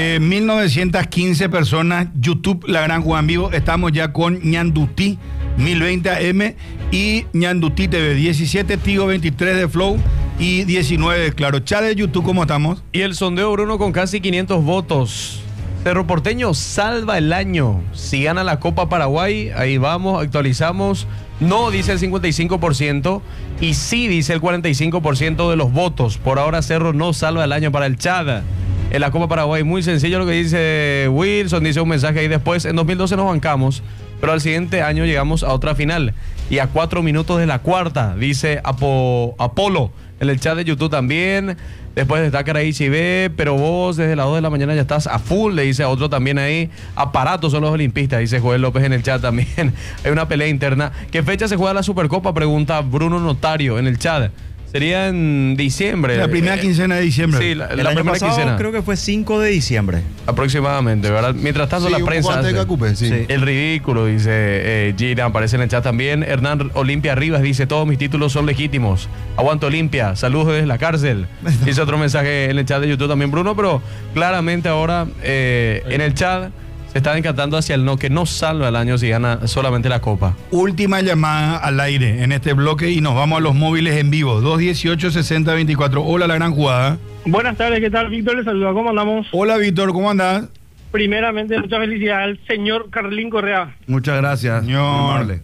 1915 personas, YouTube, La Gran Juan Vivo. Estamos ya con Ñandutí 1020 AM y Ñandutí TV, 17 Tigo, 23 de Flow y 19 de Claro. Chat de YouTube, ¿cómo estamos? Y el sondeo, Bruno, con casi 500 votos. Cerro Porteño salva el año. Si gana la Copa Paraguay, ahí vamos, actualizamos. No, dice el 55%, y sí, dice el 45% de los votos. Por ahora Cerro no salva el año para el Chad en la Copa Paraguay. Muy sencillo lo que dice Wilson, dice un mensaje ahí después. En 2012 nos bancamos, pero al siguiente año llegamos a otra final. Y a 4 minutos de la cuarta, dice Apolo, en el chat de YouTube también. Después destaca ahí si ve, pero vos desde las 2 de la mañana ya estás a full, le dice a otro también ahí. Aparatos son los olimpistas, dice Joel López en el chat también. Hay una pelea interna. ¿Qué fecha se juega la Supercopa? Pregunta Bruno Notario en el chat. Sería en diciembre. La primera quincena de diciembre. Sí, la El año primera pasado quincena. creo que fue 5 de diciembre. Aproximadamente, ¿verdad? Mientras tanto, Sí, la un prensa poco antes de hace Cacupé, sí. el ridículo, dice Gira, aparece en el chat también. Hernán Olimpia Rivas dice: todos mis títulos son legítimos. Aguanto Olimpia, saludos desde la cárcel. Dice otro mensaje en el chat de YouTube también, Bruno, pero claramente ahora en el chat se está encantando hacia el no, que no salva el año si gana solamente la Copa. Última llamada al aire en este bloque y nos vamos a los móviles en vivo. 218-6024. Hola, La Gran Jugada. Buenas tardes, ¿qué tal? Víctor le saluda, ¿cómo andamos? Hola, Víctor, ¿cómo andás? Primeramente, muchas felicidades al señor Carlín Correa. Muchas gracias. Señor. Muy amable.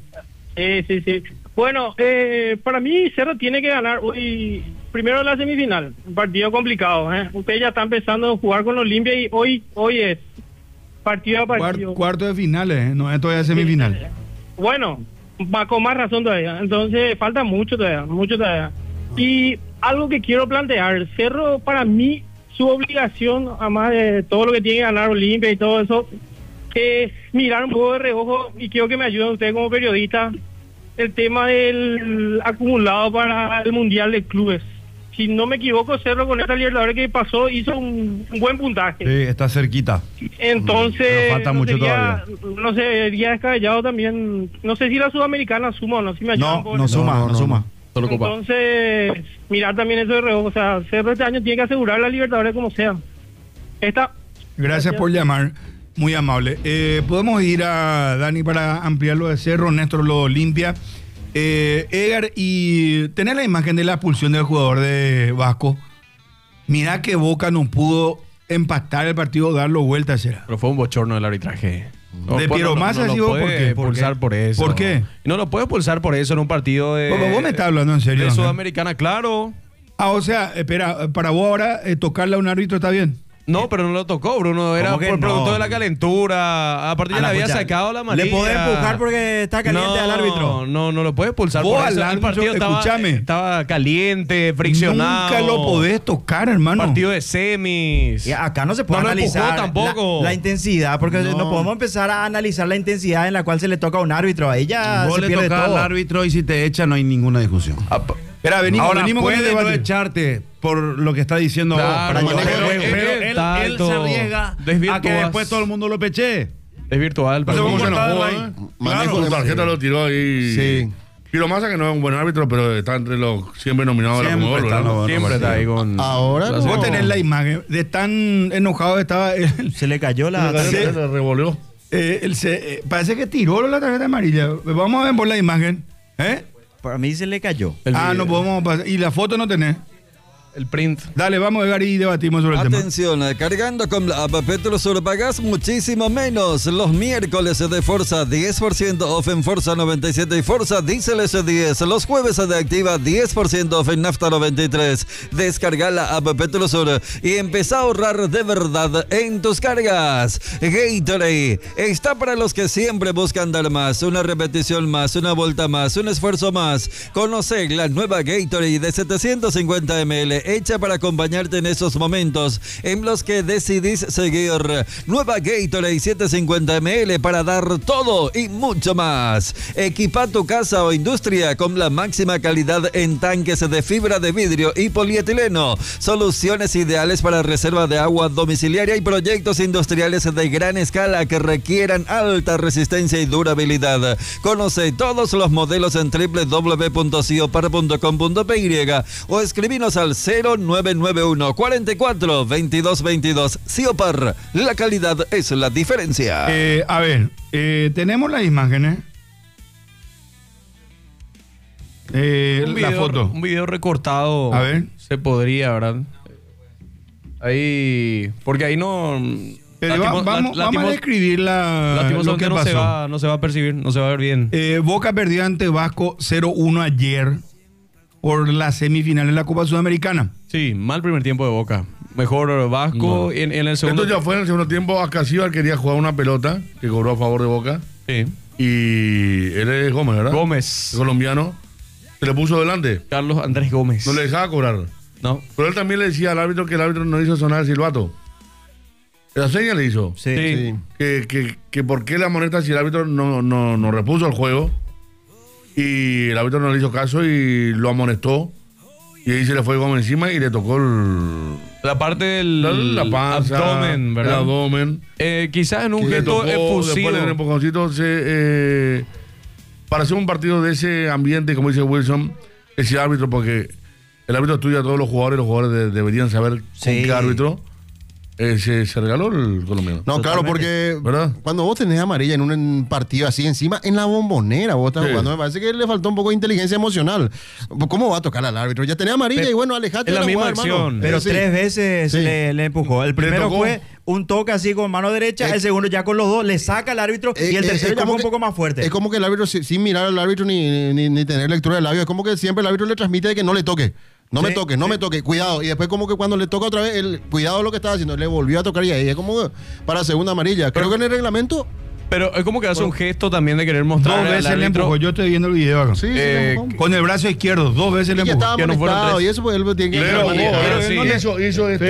Sí. Bueno, para mí Cerro tiene que ganar hoy, primero la semifinal, un partido complicado. Ustedes ya están empezando a jugar con Olimpia y hoy es partido a partido. Cuarto de finales, no es todavía semifinal. Bueno, va con más razón todavía. Entonces falta mucho todavía. Y algo que quiero plantear, Cerro, para mí, su obligación, además de todo lo que tiene que ganar Olimpia y todo eso, es mirar un poco de reojo, y quiero que me ayuden ustedes como periodistas, el tema del acumulado para el Mundial de Clubes. Si no me equivoco, Cerro con esta Libertadores que pasó hizo un buen puntaje. Sí, está cerquita. Entonces, Pero falta mucho todavía. No sé, sería descabellado también. No sé si la Sudamericana suma o no, si me ayudan. No suma. Solo Copa. Entonces, mirar también eso de reojo. O sea, Cerro este año tiene que asegurar la Libertadores como sea. Gracias por llamar, muy amable. Podemos ir a Dani para ampliar lo de Cerro, Néstor lo Olimpia. Edgar, y tener la imagen de la expulsión del jugador de Vasco. Mira que Boca no pudo empatar el partido, darlo vuelta, será. Pero fue un bochorno del arbitraje. De Piero Massa, no sí, lo ¿por puede qué? expulsar por eso. ¿Por qué? No lo puede expulsar por eso en un partido de... Pero vos me estás hablando en serio, de ¿no? Sudamericana, claro. O sea, espera, para vos ahora tocarle a un árbitro está bien. No, pero no lo tocó, Bruno. Era por producto de la calentura. Aparte ya le había sacado la amarilla. Le podés empujar porque está caliente al árbitro. No lo puede expulsar Vos por eso. al El partido árbitro, estaba caliente, friccionado. Nunca lo podés tocar, hermano. Partido de semis. Y acá no se puede analizar tampoco. la intensidad, porque no podemos empezar a analizar la intensidad en la cual se le toca a un árbitro. Ahí ya Vos se le pierde tocás todo. al árbitro y si te echa no hay ninguna discusión. Espera, venimos Ahora con el puede no debate. echarte por lo que está diciendo Claro, vos, manejo pero de juego. él se arriesga a que Desvirtúas. después todo el mundo lo peche. Es virtual. No sé cómo se cortado enojó, ahí. Manejo Claro. su tarjeta lo tiró ahí. Sí. Piero Massa, que no es un buen árbitro, pero está entre los siempre nominados de la Siempre Comebol, está, ¿verdad? no, Siempre está ahí con... Ahora no. Vos tenés la imagen de tan enojado estaba él. Se le cayó la... Se le revolvió. Parece que tiró la tarjeta amarilla. Vamos a ver por la imagen. Para mí se le cayó. No podemos pasar. ¿Y la foto no tenés? El print. Dale, vamos a llegar y debatimos sobre el tema. Atención, cargando con la app Petrosur pagás muchísimo menos. Los miércoles de Forza 10% off en Forza 97 y Forza Diesel S10. Los jueves de Activa 10% off en Nafta 93. Descarga la app Petrosur y empezá a ahorrar de verdad en tus cargas. Gatorade está para los que siempre buscan dar más, una repetición más, una vuelta más, un esfuerzo más. Conoce la nueva Gatorade de 750 ml hecha para acompañarte en esos momentos en los que decidís seguir. Nueva Gatorade 750 ml para dar todo y mucho más. Equipa tu casa o industria con la máxima calidad en tanques de fibra de vidrio y polietileno. Soluciones ideales para reserva de agua domiciliaria y proyectos industriales de gran escala que requieran alta resistencia y durabilidad. Conoce todos los modelos en www.ciopar.com.py o escribinos al 0991 44 22 22. Ciopar, la calidad es la diferencia. A ver, tenemos las imágenes. La foto. Un video recortado. A ver. Se podría, ¿verdad? Ahí. Porque ahí no. Pero vamos a describir lo que pasó. No se va a percibir, no se va a ver bien. Boca perdió ante Vasco 0-1 ayer por la semifinal en la Copa Sudamericana. Sí, mal primer tiempo de Boca. Mejor Vasco en el segundo. Esto ya fue en el segundo tiempo. Acasíbar quería jugar una pelota que cobró a favor de Boca. Sí. Y él es Gómez, ¿verdad? Gómez. El colombiano. Se le puso delante. Carlos Andrés Gómez. No le dejaba cobrar. No. Pero él también le decía al árbitro que el árbitro no hizo sonar el silbato. Esa seña le hizo. Sí. Que por qué la amonesta si el árbitro no repuso el juego. Y el árbitro no le hizo caso y lo amonestó. Y ahí se le fue Gómez encima y le tocó la parte del la panza, abdomen, ¿verdad? El abdomen. Quizás en un gesto efusivo. Después en empujoncito para hacer un partido de ese ambiente, como dice Wilson, ese árbitro, porque el árbitro estudia a todos los jugadores deberían saber con qué árbitro. Se regaló el colombiano. No, claro, porque ¿verdad? Cuando vos tenés amarilla en un partido así encima, en la Bombonera vos estás jugando, me parece que le faltó un poco de inteligencia emocional. ¿Cómo va a tocar al árbitro? Ya tenés amarilla y bueno, alejate de la misma jugada, acción. hermano. Pero 3 veces le empujó. El primero fue un toque así con mano derecha, el segundo ya con los dos, le saca al árbitro y el tercero ya fue un poco más fuerte. Es como que el árbitro, sin mirar al árbitro ni tener lectura del labio, es como que siempre el árbitro le transmite de que no le toque. No me toque, cuidado. Y después como que cuando le toca otra vez, cuidado lo que estaba haciendo, le volvió a tocar y ahí es como para segunda amarilla. Creo que en el reglamento... Pero es como que hace un gesto también de querer mostrar. 2 veces le empujó, yo estoy viendo el video acá. Sí, con el brazo izquierdo, 2 veces le empujó. Y estaba molestado y eso pues él tiene que... Pero hizo el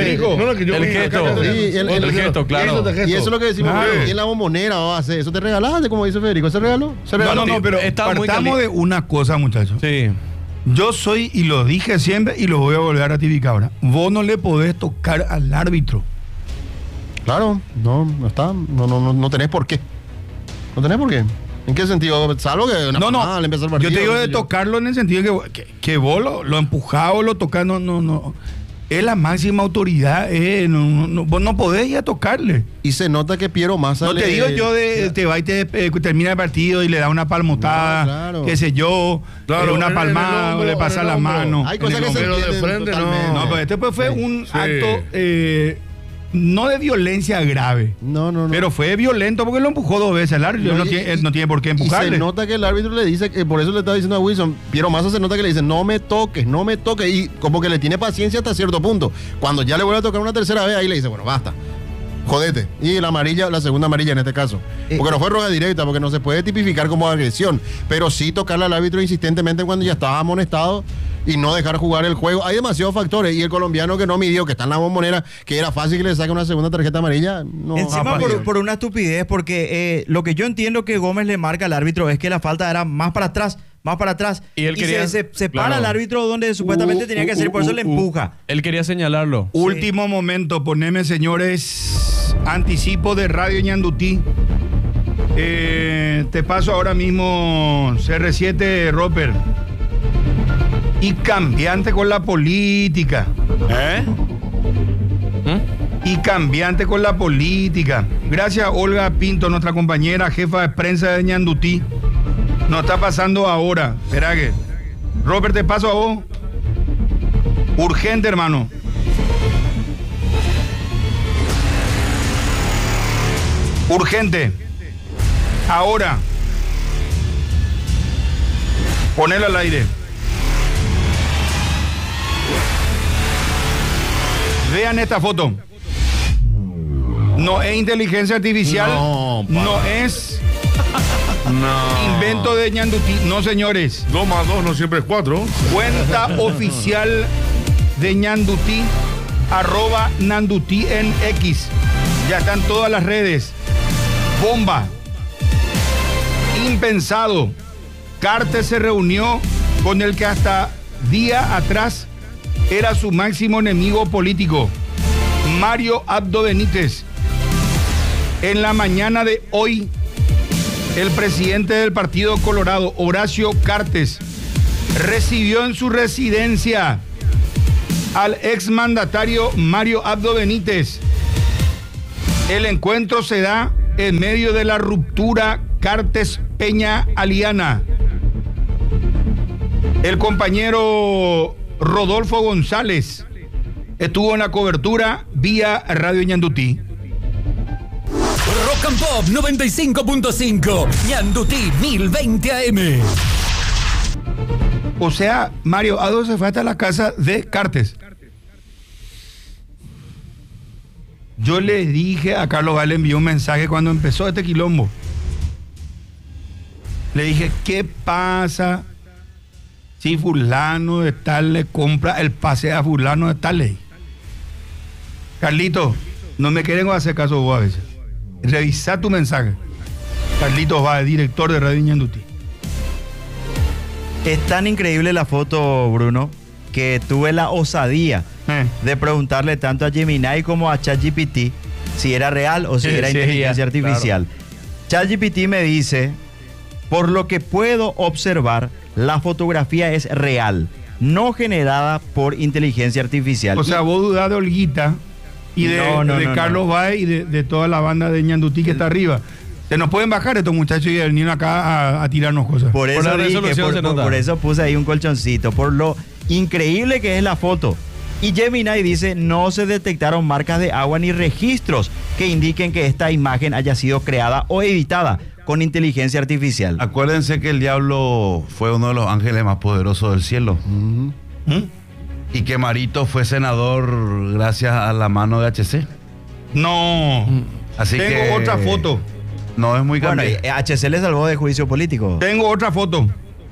gesto, claro. Y eso es lo que decimos, y en la Bombonera va a hacer. Eso te regalaste, como dice Federico, ¿se regaló? No, pero partamos de una cosa, muchachos. Sí. Yo soy, y lo dije siempre, y lo voy a volver a ratificar ahora. Vos no le podés tocar al árbitro. Claro, no tenés por qué. No tenés por qué. ¿En qué sentido? Salvo que al empezar el partido. Yo te digo de tocarlo en el sentido que vos lo empujás o lo tocás, no. Es la máxima autoridad, vos no podés ir a tocarle. Y se nota que Piero Massa... No te digo yo te va y termina el partido y le da una palmotada, qué sé yo, una palmada, o le pasa la mano. Hay cosas que se entienden de frente, totalmente. No, pero este pues fue un acto... no de violencia grave. No. Pero fue violento porque lo empujó 2 veces al árbitro. Él no tiene por qué empujarle. Y se nota que el árbitro le dice, por eso le estaba diciendo a Wilson, Piero Massa se nota que le dice, no me toques. Y como que le tiene paciencia hasta cierto punto. Cuando ya le vuelve a tocar una tercera vez, ahí le dice, bueno, basta. Jodete. Y la segunda amarilla en este caso. Porque no fue roja directa, porque no se puede tipificar como agresión. Pero sí tocarle al árbitro insistentemente cuando ya estaba amonestado y no dejar jugar el juego. Hay demasiados factores. Y el colombiano que no midió, que está en la Bombonera, que era fácil que le saque una segunda tarjeta amarilla, no. Encima por una estupidez, porque lo que yo entiendo que Gómez le marca al árbitro es que la falta era más para atrás. Y él quería, se para al árbitro donde supuestamente tenía que hacer, por eso le empuja. Él quería señalarlo. Último momento, poneme, señores, anticipo de Radio Ñandutí. Te paso ahora mismo CR7 Roper. Y cambiante con la política. Y cambiante con la política. Gracias a Olga Pinto, nuestra compañera jefa de prensa de Ñandutí. Nos está pasando ahora. Espera que. Robert, te paso a vos. Urgente, hermano. Urgente. Ahora. Ponelo al aire. Vean esta foto. No es inteligencia artificial. No es invento de Ñandutí. No, señores. 2 más 2 no siempre es 4. Cuenta oficial de Ñandutí, @Nandutí en X. Ya están todas las redes. Bomba. Impensado. Cartes se reunió con el que hasta día atrás era su máximo enemigo político, Mario Abdo Benítez. En la mañana de hoy, el presidente del Partido Colorado, Horacio Cartes, recibió en su residencia al exmandatario Mario Abdo Benítez. El encuentro se da en medio de la ruptura Cartes-Peña-Aliana. El compañero Rodolfo González estuvo en la cobertura vía Radio Ñandutí. Rock and Pop 95.5, Ñandutí 1020 AM. O sea, Mario Abdo se fue hasta la casa de Cartes. Yo le dije a Carlos Gál, le envió un mensaje cuando empezó este quilombo. Le dije, ¿qué pasa si fulano de tal le compra el pase a fulano de tal ley? Carlito, no me quieren hacer caso vos a veces. Revisa tu mensaje. Carlitos va, director de Radio Ñandutí. Es tan increíble la foto, Bruno, que tuve la osadía de preguntarle tanto a Gemini como a ChatGPT si era real o si era inteligencia artificial. Claro. ChatGPT me dice, por lo que puedo observar, la fotografía es real, no generada por inteligencia artificial. O sea, vos dudás de Olguita y de Carlos Baez y de toda la banda de Ñandutí que está arriba. Se nos pueden bajar estos muchachos y venir acá a tirarnos cosas. Por eso por eso puse ahí un colchoncito, por lo increíble que es la foto. Y Gemini dice, no se detectaron marcas de agua ni registros que indiquen que esta imagen haya sido creada o editada con inteligencia artificial. Acuérdense que el diablo fue uno de los ángeles más poderosos del cielo. Y que Marito fue senador gracias a la mano de HC. No. Así Tengo otra foto. No es muy bueno, HC le salvó de juicio político. Tengo otra foto.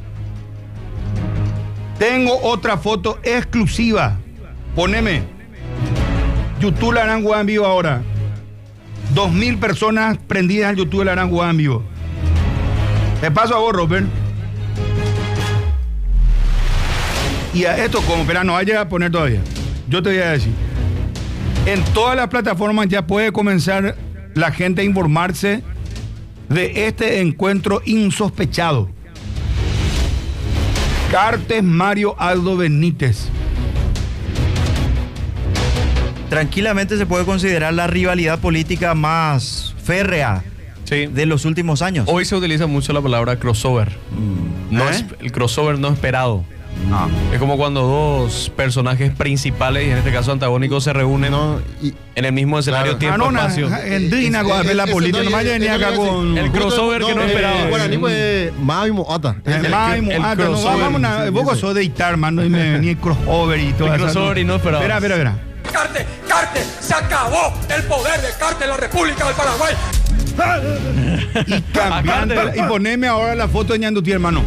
Tengo otra foto exclusiva. Poneme. YouTube la Aranguá en vivo ahora. 2.000 personas prendidas al YouTube de la Aranguá en vivo. Te paso a vos, Robert. Y a esto, como, espera, no vaya a poner todavía. Yo te voy a decir. En todas las plataformas ya puede comenzar la gente a informarse de este encuentro insospechado. Cartes Mario Abdo Benítez. Tranquilamente se puede considerar la rivalidad política más férrea de los últimos años. Hoy se utiliza mucho la palabra crossover. El crossover no esperado. No. Es como cuando dos personajes principales, y en este caso antagónicos, se reúnen en el mismo escenario, tiempo, espacio. La política no vaya venir acá con el crossover que no esperaba. Bueno, ni pues Mavi Moata. Vos sos de editar, mano, y me venía el crossover y todo eso. El crossover y no esperaba. Espera. Cartes, se acabó el poder de Cartes en la República del Paraguay. Y cambiando, y poneme ahora la foto de Ñandutí, hermano.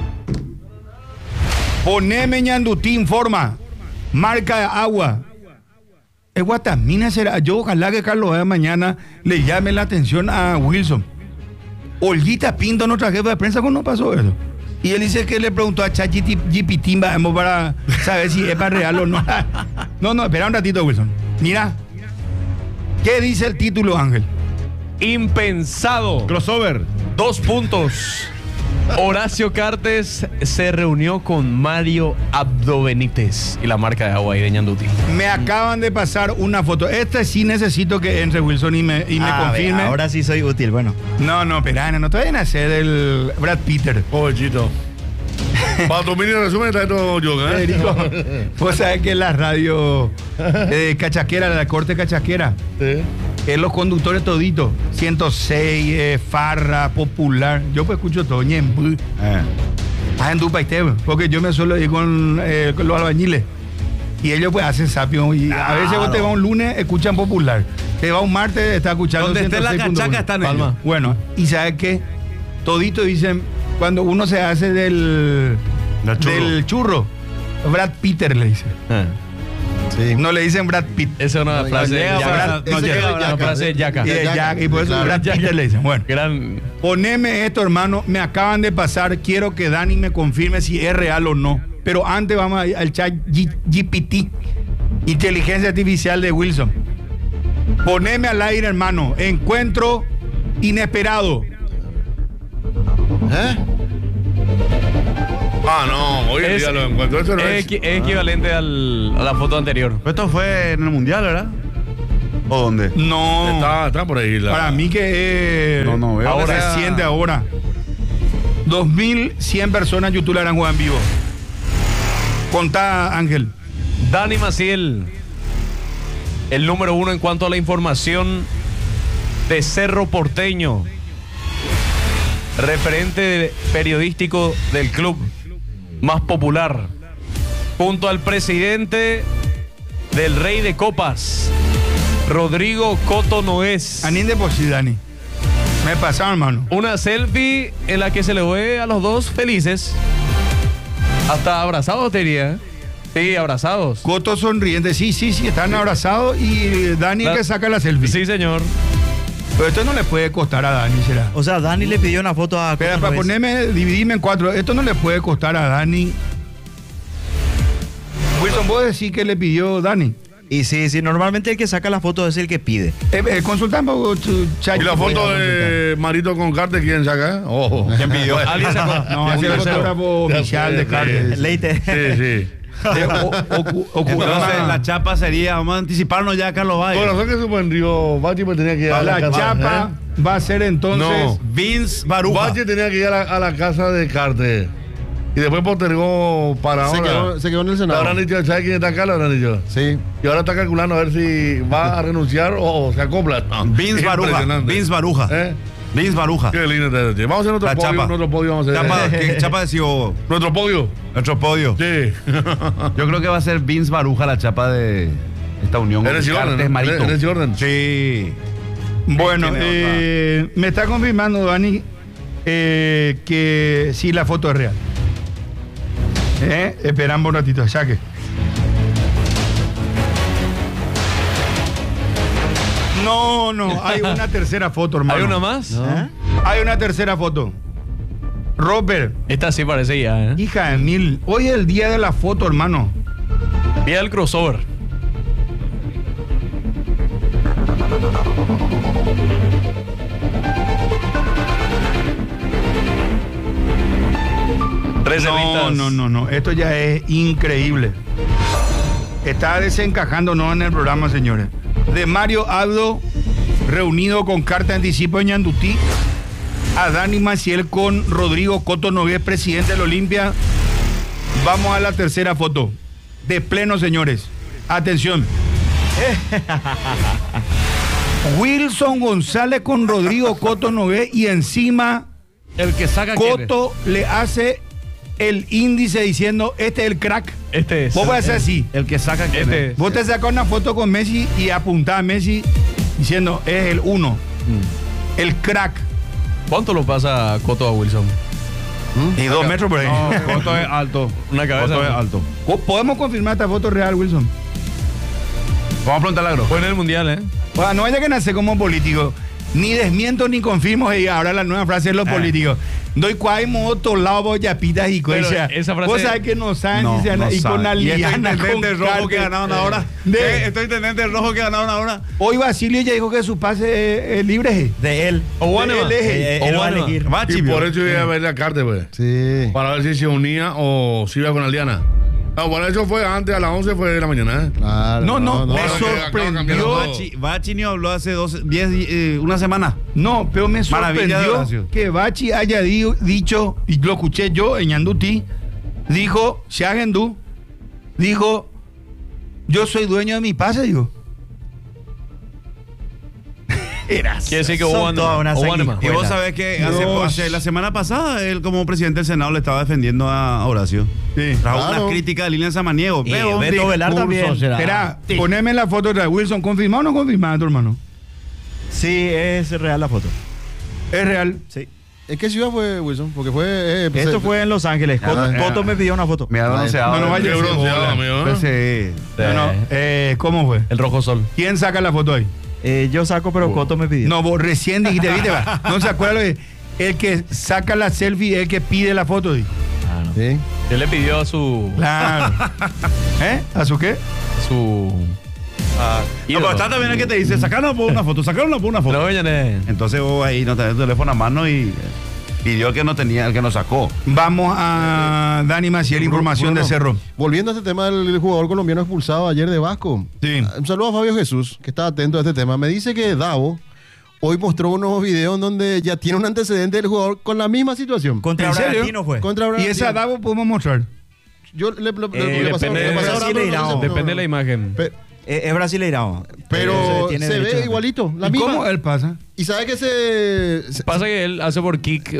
Poneme Ñandutí, informa. Marca de agua. Es Guatamina será. Yo ojalá que Carlos Baez mañana le llame la atención a Wilson. Olguita Pinto, nuestra jefa de prensa, ¿cómo no pasó eso? Y él dice que le preguntó a ChatGPT para saber si es para real o no. No, espera un ratito, Wilson. Mira. ¿Qué dice el título, Ángel? Impensado. Crossover. 2 puntos. Horacio Cartes se reunió con Mario Abdo Benítez y la marca de agua ahí de Ñandutí. Me acaban de pasar una foto. Esta sí necesito que entre Wilson y me confirme. Ahora sí soy útil, bueno. No, espera, no te vayan a hacer el Brad Peter. Pobrecito. Para tu mini resumen está esto yo, Federico, vos sabés que la radio cachaquera, la corte cachaquera, es los conductores toditos, 106, Farra, Popular, yo pues escucho todo, Ñembu. En tu país, porque yo me suelo ir con los albañiles. Y ellos pues hacen sapio. Y a veces vos te vas un lunes, escuchan Popular. Te vas un martes, está escuchando. Donde esté la 106.1. cachaca están ellos. Bueno, y ¿sabes qué? Todito dicen, cuando uno se hace del churro, Brad Peter le dicen. Sí. No le dicen Brad Pitt. Esa es una frase Una frase de Yaka. Y por eso Brad Peter le dicen. Bueno, Gran. poneme esto, hermano. Me acaban de pasar. Quiero que Dani me confirme si es real o no. Pero antes vamos al chat GPT, inteligencia artificial de Wilson. Poneme al aire, hermano. Encuentro inesperado. No, hoy en día lo encuentro. Eso no es. Es equivalente a la foto anterior. Esto fue en el mundial, ¿verdad? ¿O dónde? No. Está por ahí. Para mí que es No veo ahora que sea- reciente ahora. 2100 personas en YouTube la harán jugar en vivo. Contá, Ángel. Dani Maciel, el número 1 en cuanto a la información de Cerro Porteño, referente periodístico del club más popular, junto al presidente del Rey de Copas, Rodrigo Coto Noés. Anín de por sí, Dani. Me pasaron, hermano. Una selfie en la que se le ve a los dos felices. Hasta abrazados, te diría. Sí, abrazados. Coto sonriente, sí, están abrazados y Dani que saca la selfie. Sí, señor. Pero esto no le puede costar a Dani, será. O sea, Dani le pidió una foto a Espera, Coto para Noés. ponerme, dividirme en 4. Esto no le puede costar a Dani. Wilson, ¿vos decís que le pidió Dani? Y sí, normalmente el que saca la foto es el que pide. Consultamos tu chat. ¿Y la foto de Marito con Carter quién saca? Ojo. ¿Quién pidió? Alguien sacó. No, es el fotógrafo oficial de Carter. Leite. Sí. Entonces la chapa sería, vamos a anticiparnos ya a Carlos Valle. Bueno, ¿sabes qué supondrió? Bachi pues tenía que ir a La casa, chapa va a ser entonces. No. Vince Baruja. Bachi tenía que ir a la casa de Carter. Y después postergó para ahora. Se quedó en el Le Senado. habrán dicho, ¿sabes quién está acá? Le habrán dicho. Sí. Y ahora está calculando a ver si va a renunciar o se acopla. No, Vince es Baruja. impresionante. Vince Baruja. ¿Eh? Vince Baruja. Qué lindo este. Vamos a hacer nuestro La podio. chapa. Nuestro podio vamos a hacer. Chapa, ¿qué chapa decidió? Nuestro podio. Nuestro podio. Sí. Yo creo que va a ser Vince Baruja la chapa de esta unión. En ese orden, Cartes ¿no? Marito. En ese orden. Sí. Bueno, Tiene me está confirmando Dani que sí la foto es real. Esperamos un ratito, saque. No, hay una tercera foto, hermano. ¿Hay una más? Hay una tercera foto. Robert, Esta sí parece ya, ¿eh? hija de mil, hoy es el día de la foto, hermano. Día del crossover. No, esto ya es increíble. Está desencajándonos en el programa, señores. De Mario Abdo, reunido con carta de anticipo de Ñandutí, a Dani Maciel con Rodrigo Coto Nogués, presidente del Olimpia. Vamos a la tercera foto. De pleno, señores. Atención. Wilson González con Rodrigo Coto Nogués y encima El que saca Coto le hace el índice diciendo, este es el crack. Este es. Vos vas a hacer así. El que saca quién Este es. es. Vos te sacás una foto con Messi y apuntás a Messi diciendo, es el 1. El crack. ¿Cuánto lo pasa Coto a Wilson? Y 2 metros por ahí. No, Coto es alto. Una cabeza. Coto es alto. ¿Podemos confirmar esta foto real, Wilson? Vamos a preguntarle a Agro. Fue en el mundial, ¿eh? Bueno, no vaya que nace como político. Ni desmiento ni confirmo. Y ahora la nueva frase es los políticos. Doy cuay moto, lavo, yapitas y Pero cosas. esa frase- Vos sabés que no saben No, si se no y con saben. Y este Aliana, intendente con rojo que Carter. ganaron ahora. Estos intendentes rojos que ganaron ahora. Hoy Basilio ya dijo que su pase es libre. De él. O bueno, Él es. Él va a elegir. Y por eso iba a ver la carta, pues. Sí. Para ver si se unía o si iba con Aliana. No, bueno, eso fue antes, a las 11 fue de la mañana, ¿eh? Claro. No, me Bueno, que acaba sorprendió. cambiando todo. Bachi ni habló hace 10, una semana. No, pero me Maravilla de sorprendió Horacio. que Bachi haya dicho, y lo escuché yo en Ñandutí, Dijo, Shagendu, dijo, yo soy dueño de mi pase, digo. Quiere decir que Son todas unas Y vos sabés que hace la semana pasada él como presidente del Senado le estaba defendiendo a Horacio. Sí. Trajo Claro. una crítica a Lilian Samaniego. Y Pero Beto Velar también. Espera, poneme la foto de Wilson, ¿confirmado o no confirmado, tu hermano? Sí, es real la foto. Es real. Sí. ¿En qué ciudad fue, Wilson? Porque fue... Esto fue en Los Ángeles. Coto me pidió una foto. me ha bronceado. No, vaya Qué bronceado, amigo, ¿no? Sí. ¿Cómo fue? El rojo sol. ¿Quién saca la foto ahí? Yo saco, pero Coto me pidió. No, vos recién dijiste, ¿viste? Va? No se acuerda lo de el que saca la selfie, el que pide la foto. Dijo. Sí. Él le pidió a su. Claro. ¿A su qué? Su. No, pero está también el que te dice, sacaron por una foto, sacaron por una foto. No, Entonces vos ahí no tenés el teléfono a mano y pidió el que no tenía, el que no sacó. Vamos a Dani Maciel, información Bruno, de Cerro. Volviendo a este tema del jugador colombiano expulsado ayer de Vasco. Sí. Un saludo a Fabio Jesús, que está atento a este tema. Me dice que Davo hoy mostró unos videos donde ya tiene un antecedente del jugador con la misma situación. Contra ¿En serio? Bragantino fue. Contra Y Bragantino. esa Davo podemos mostrar. Yo le pasaba- depende- le pasaba Brasil ahora, e Irán. no, Depende de la imagen. Es brasileirado. Pero Tiene se derecho ve de- igualito, la ¿Y misma. cómo él pasa? Y sabe que se Pasa que él hace por kick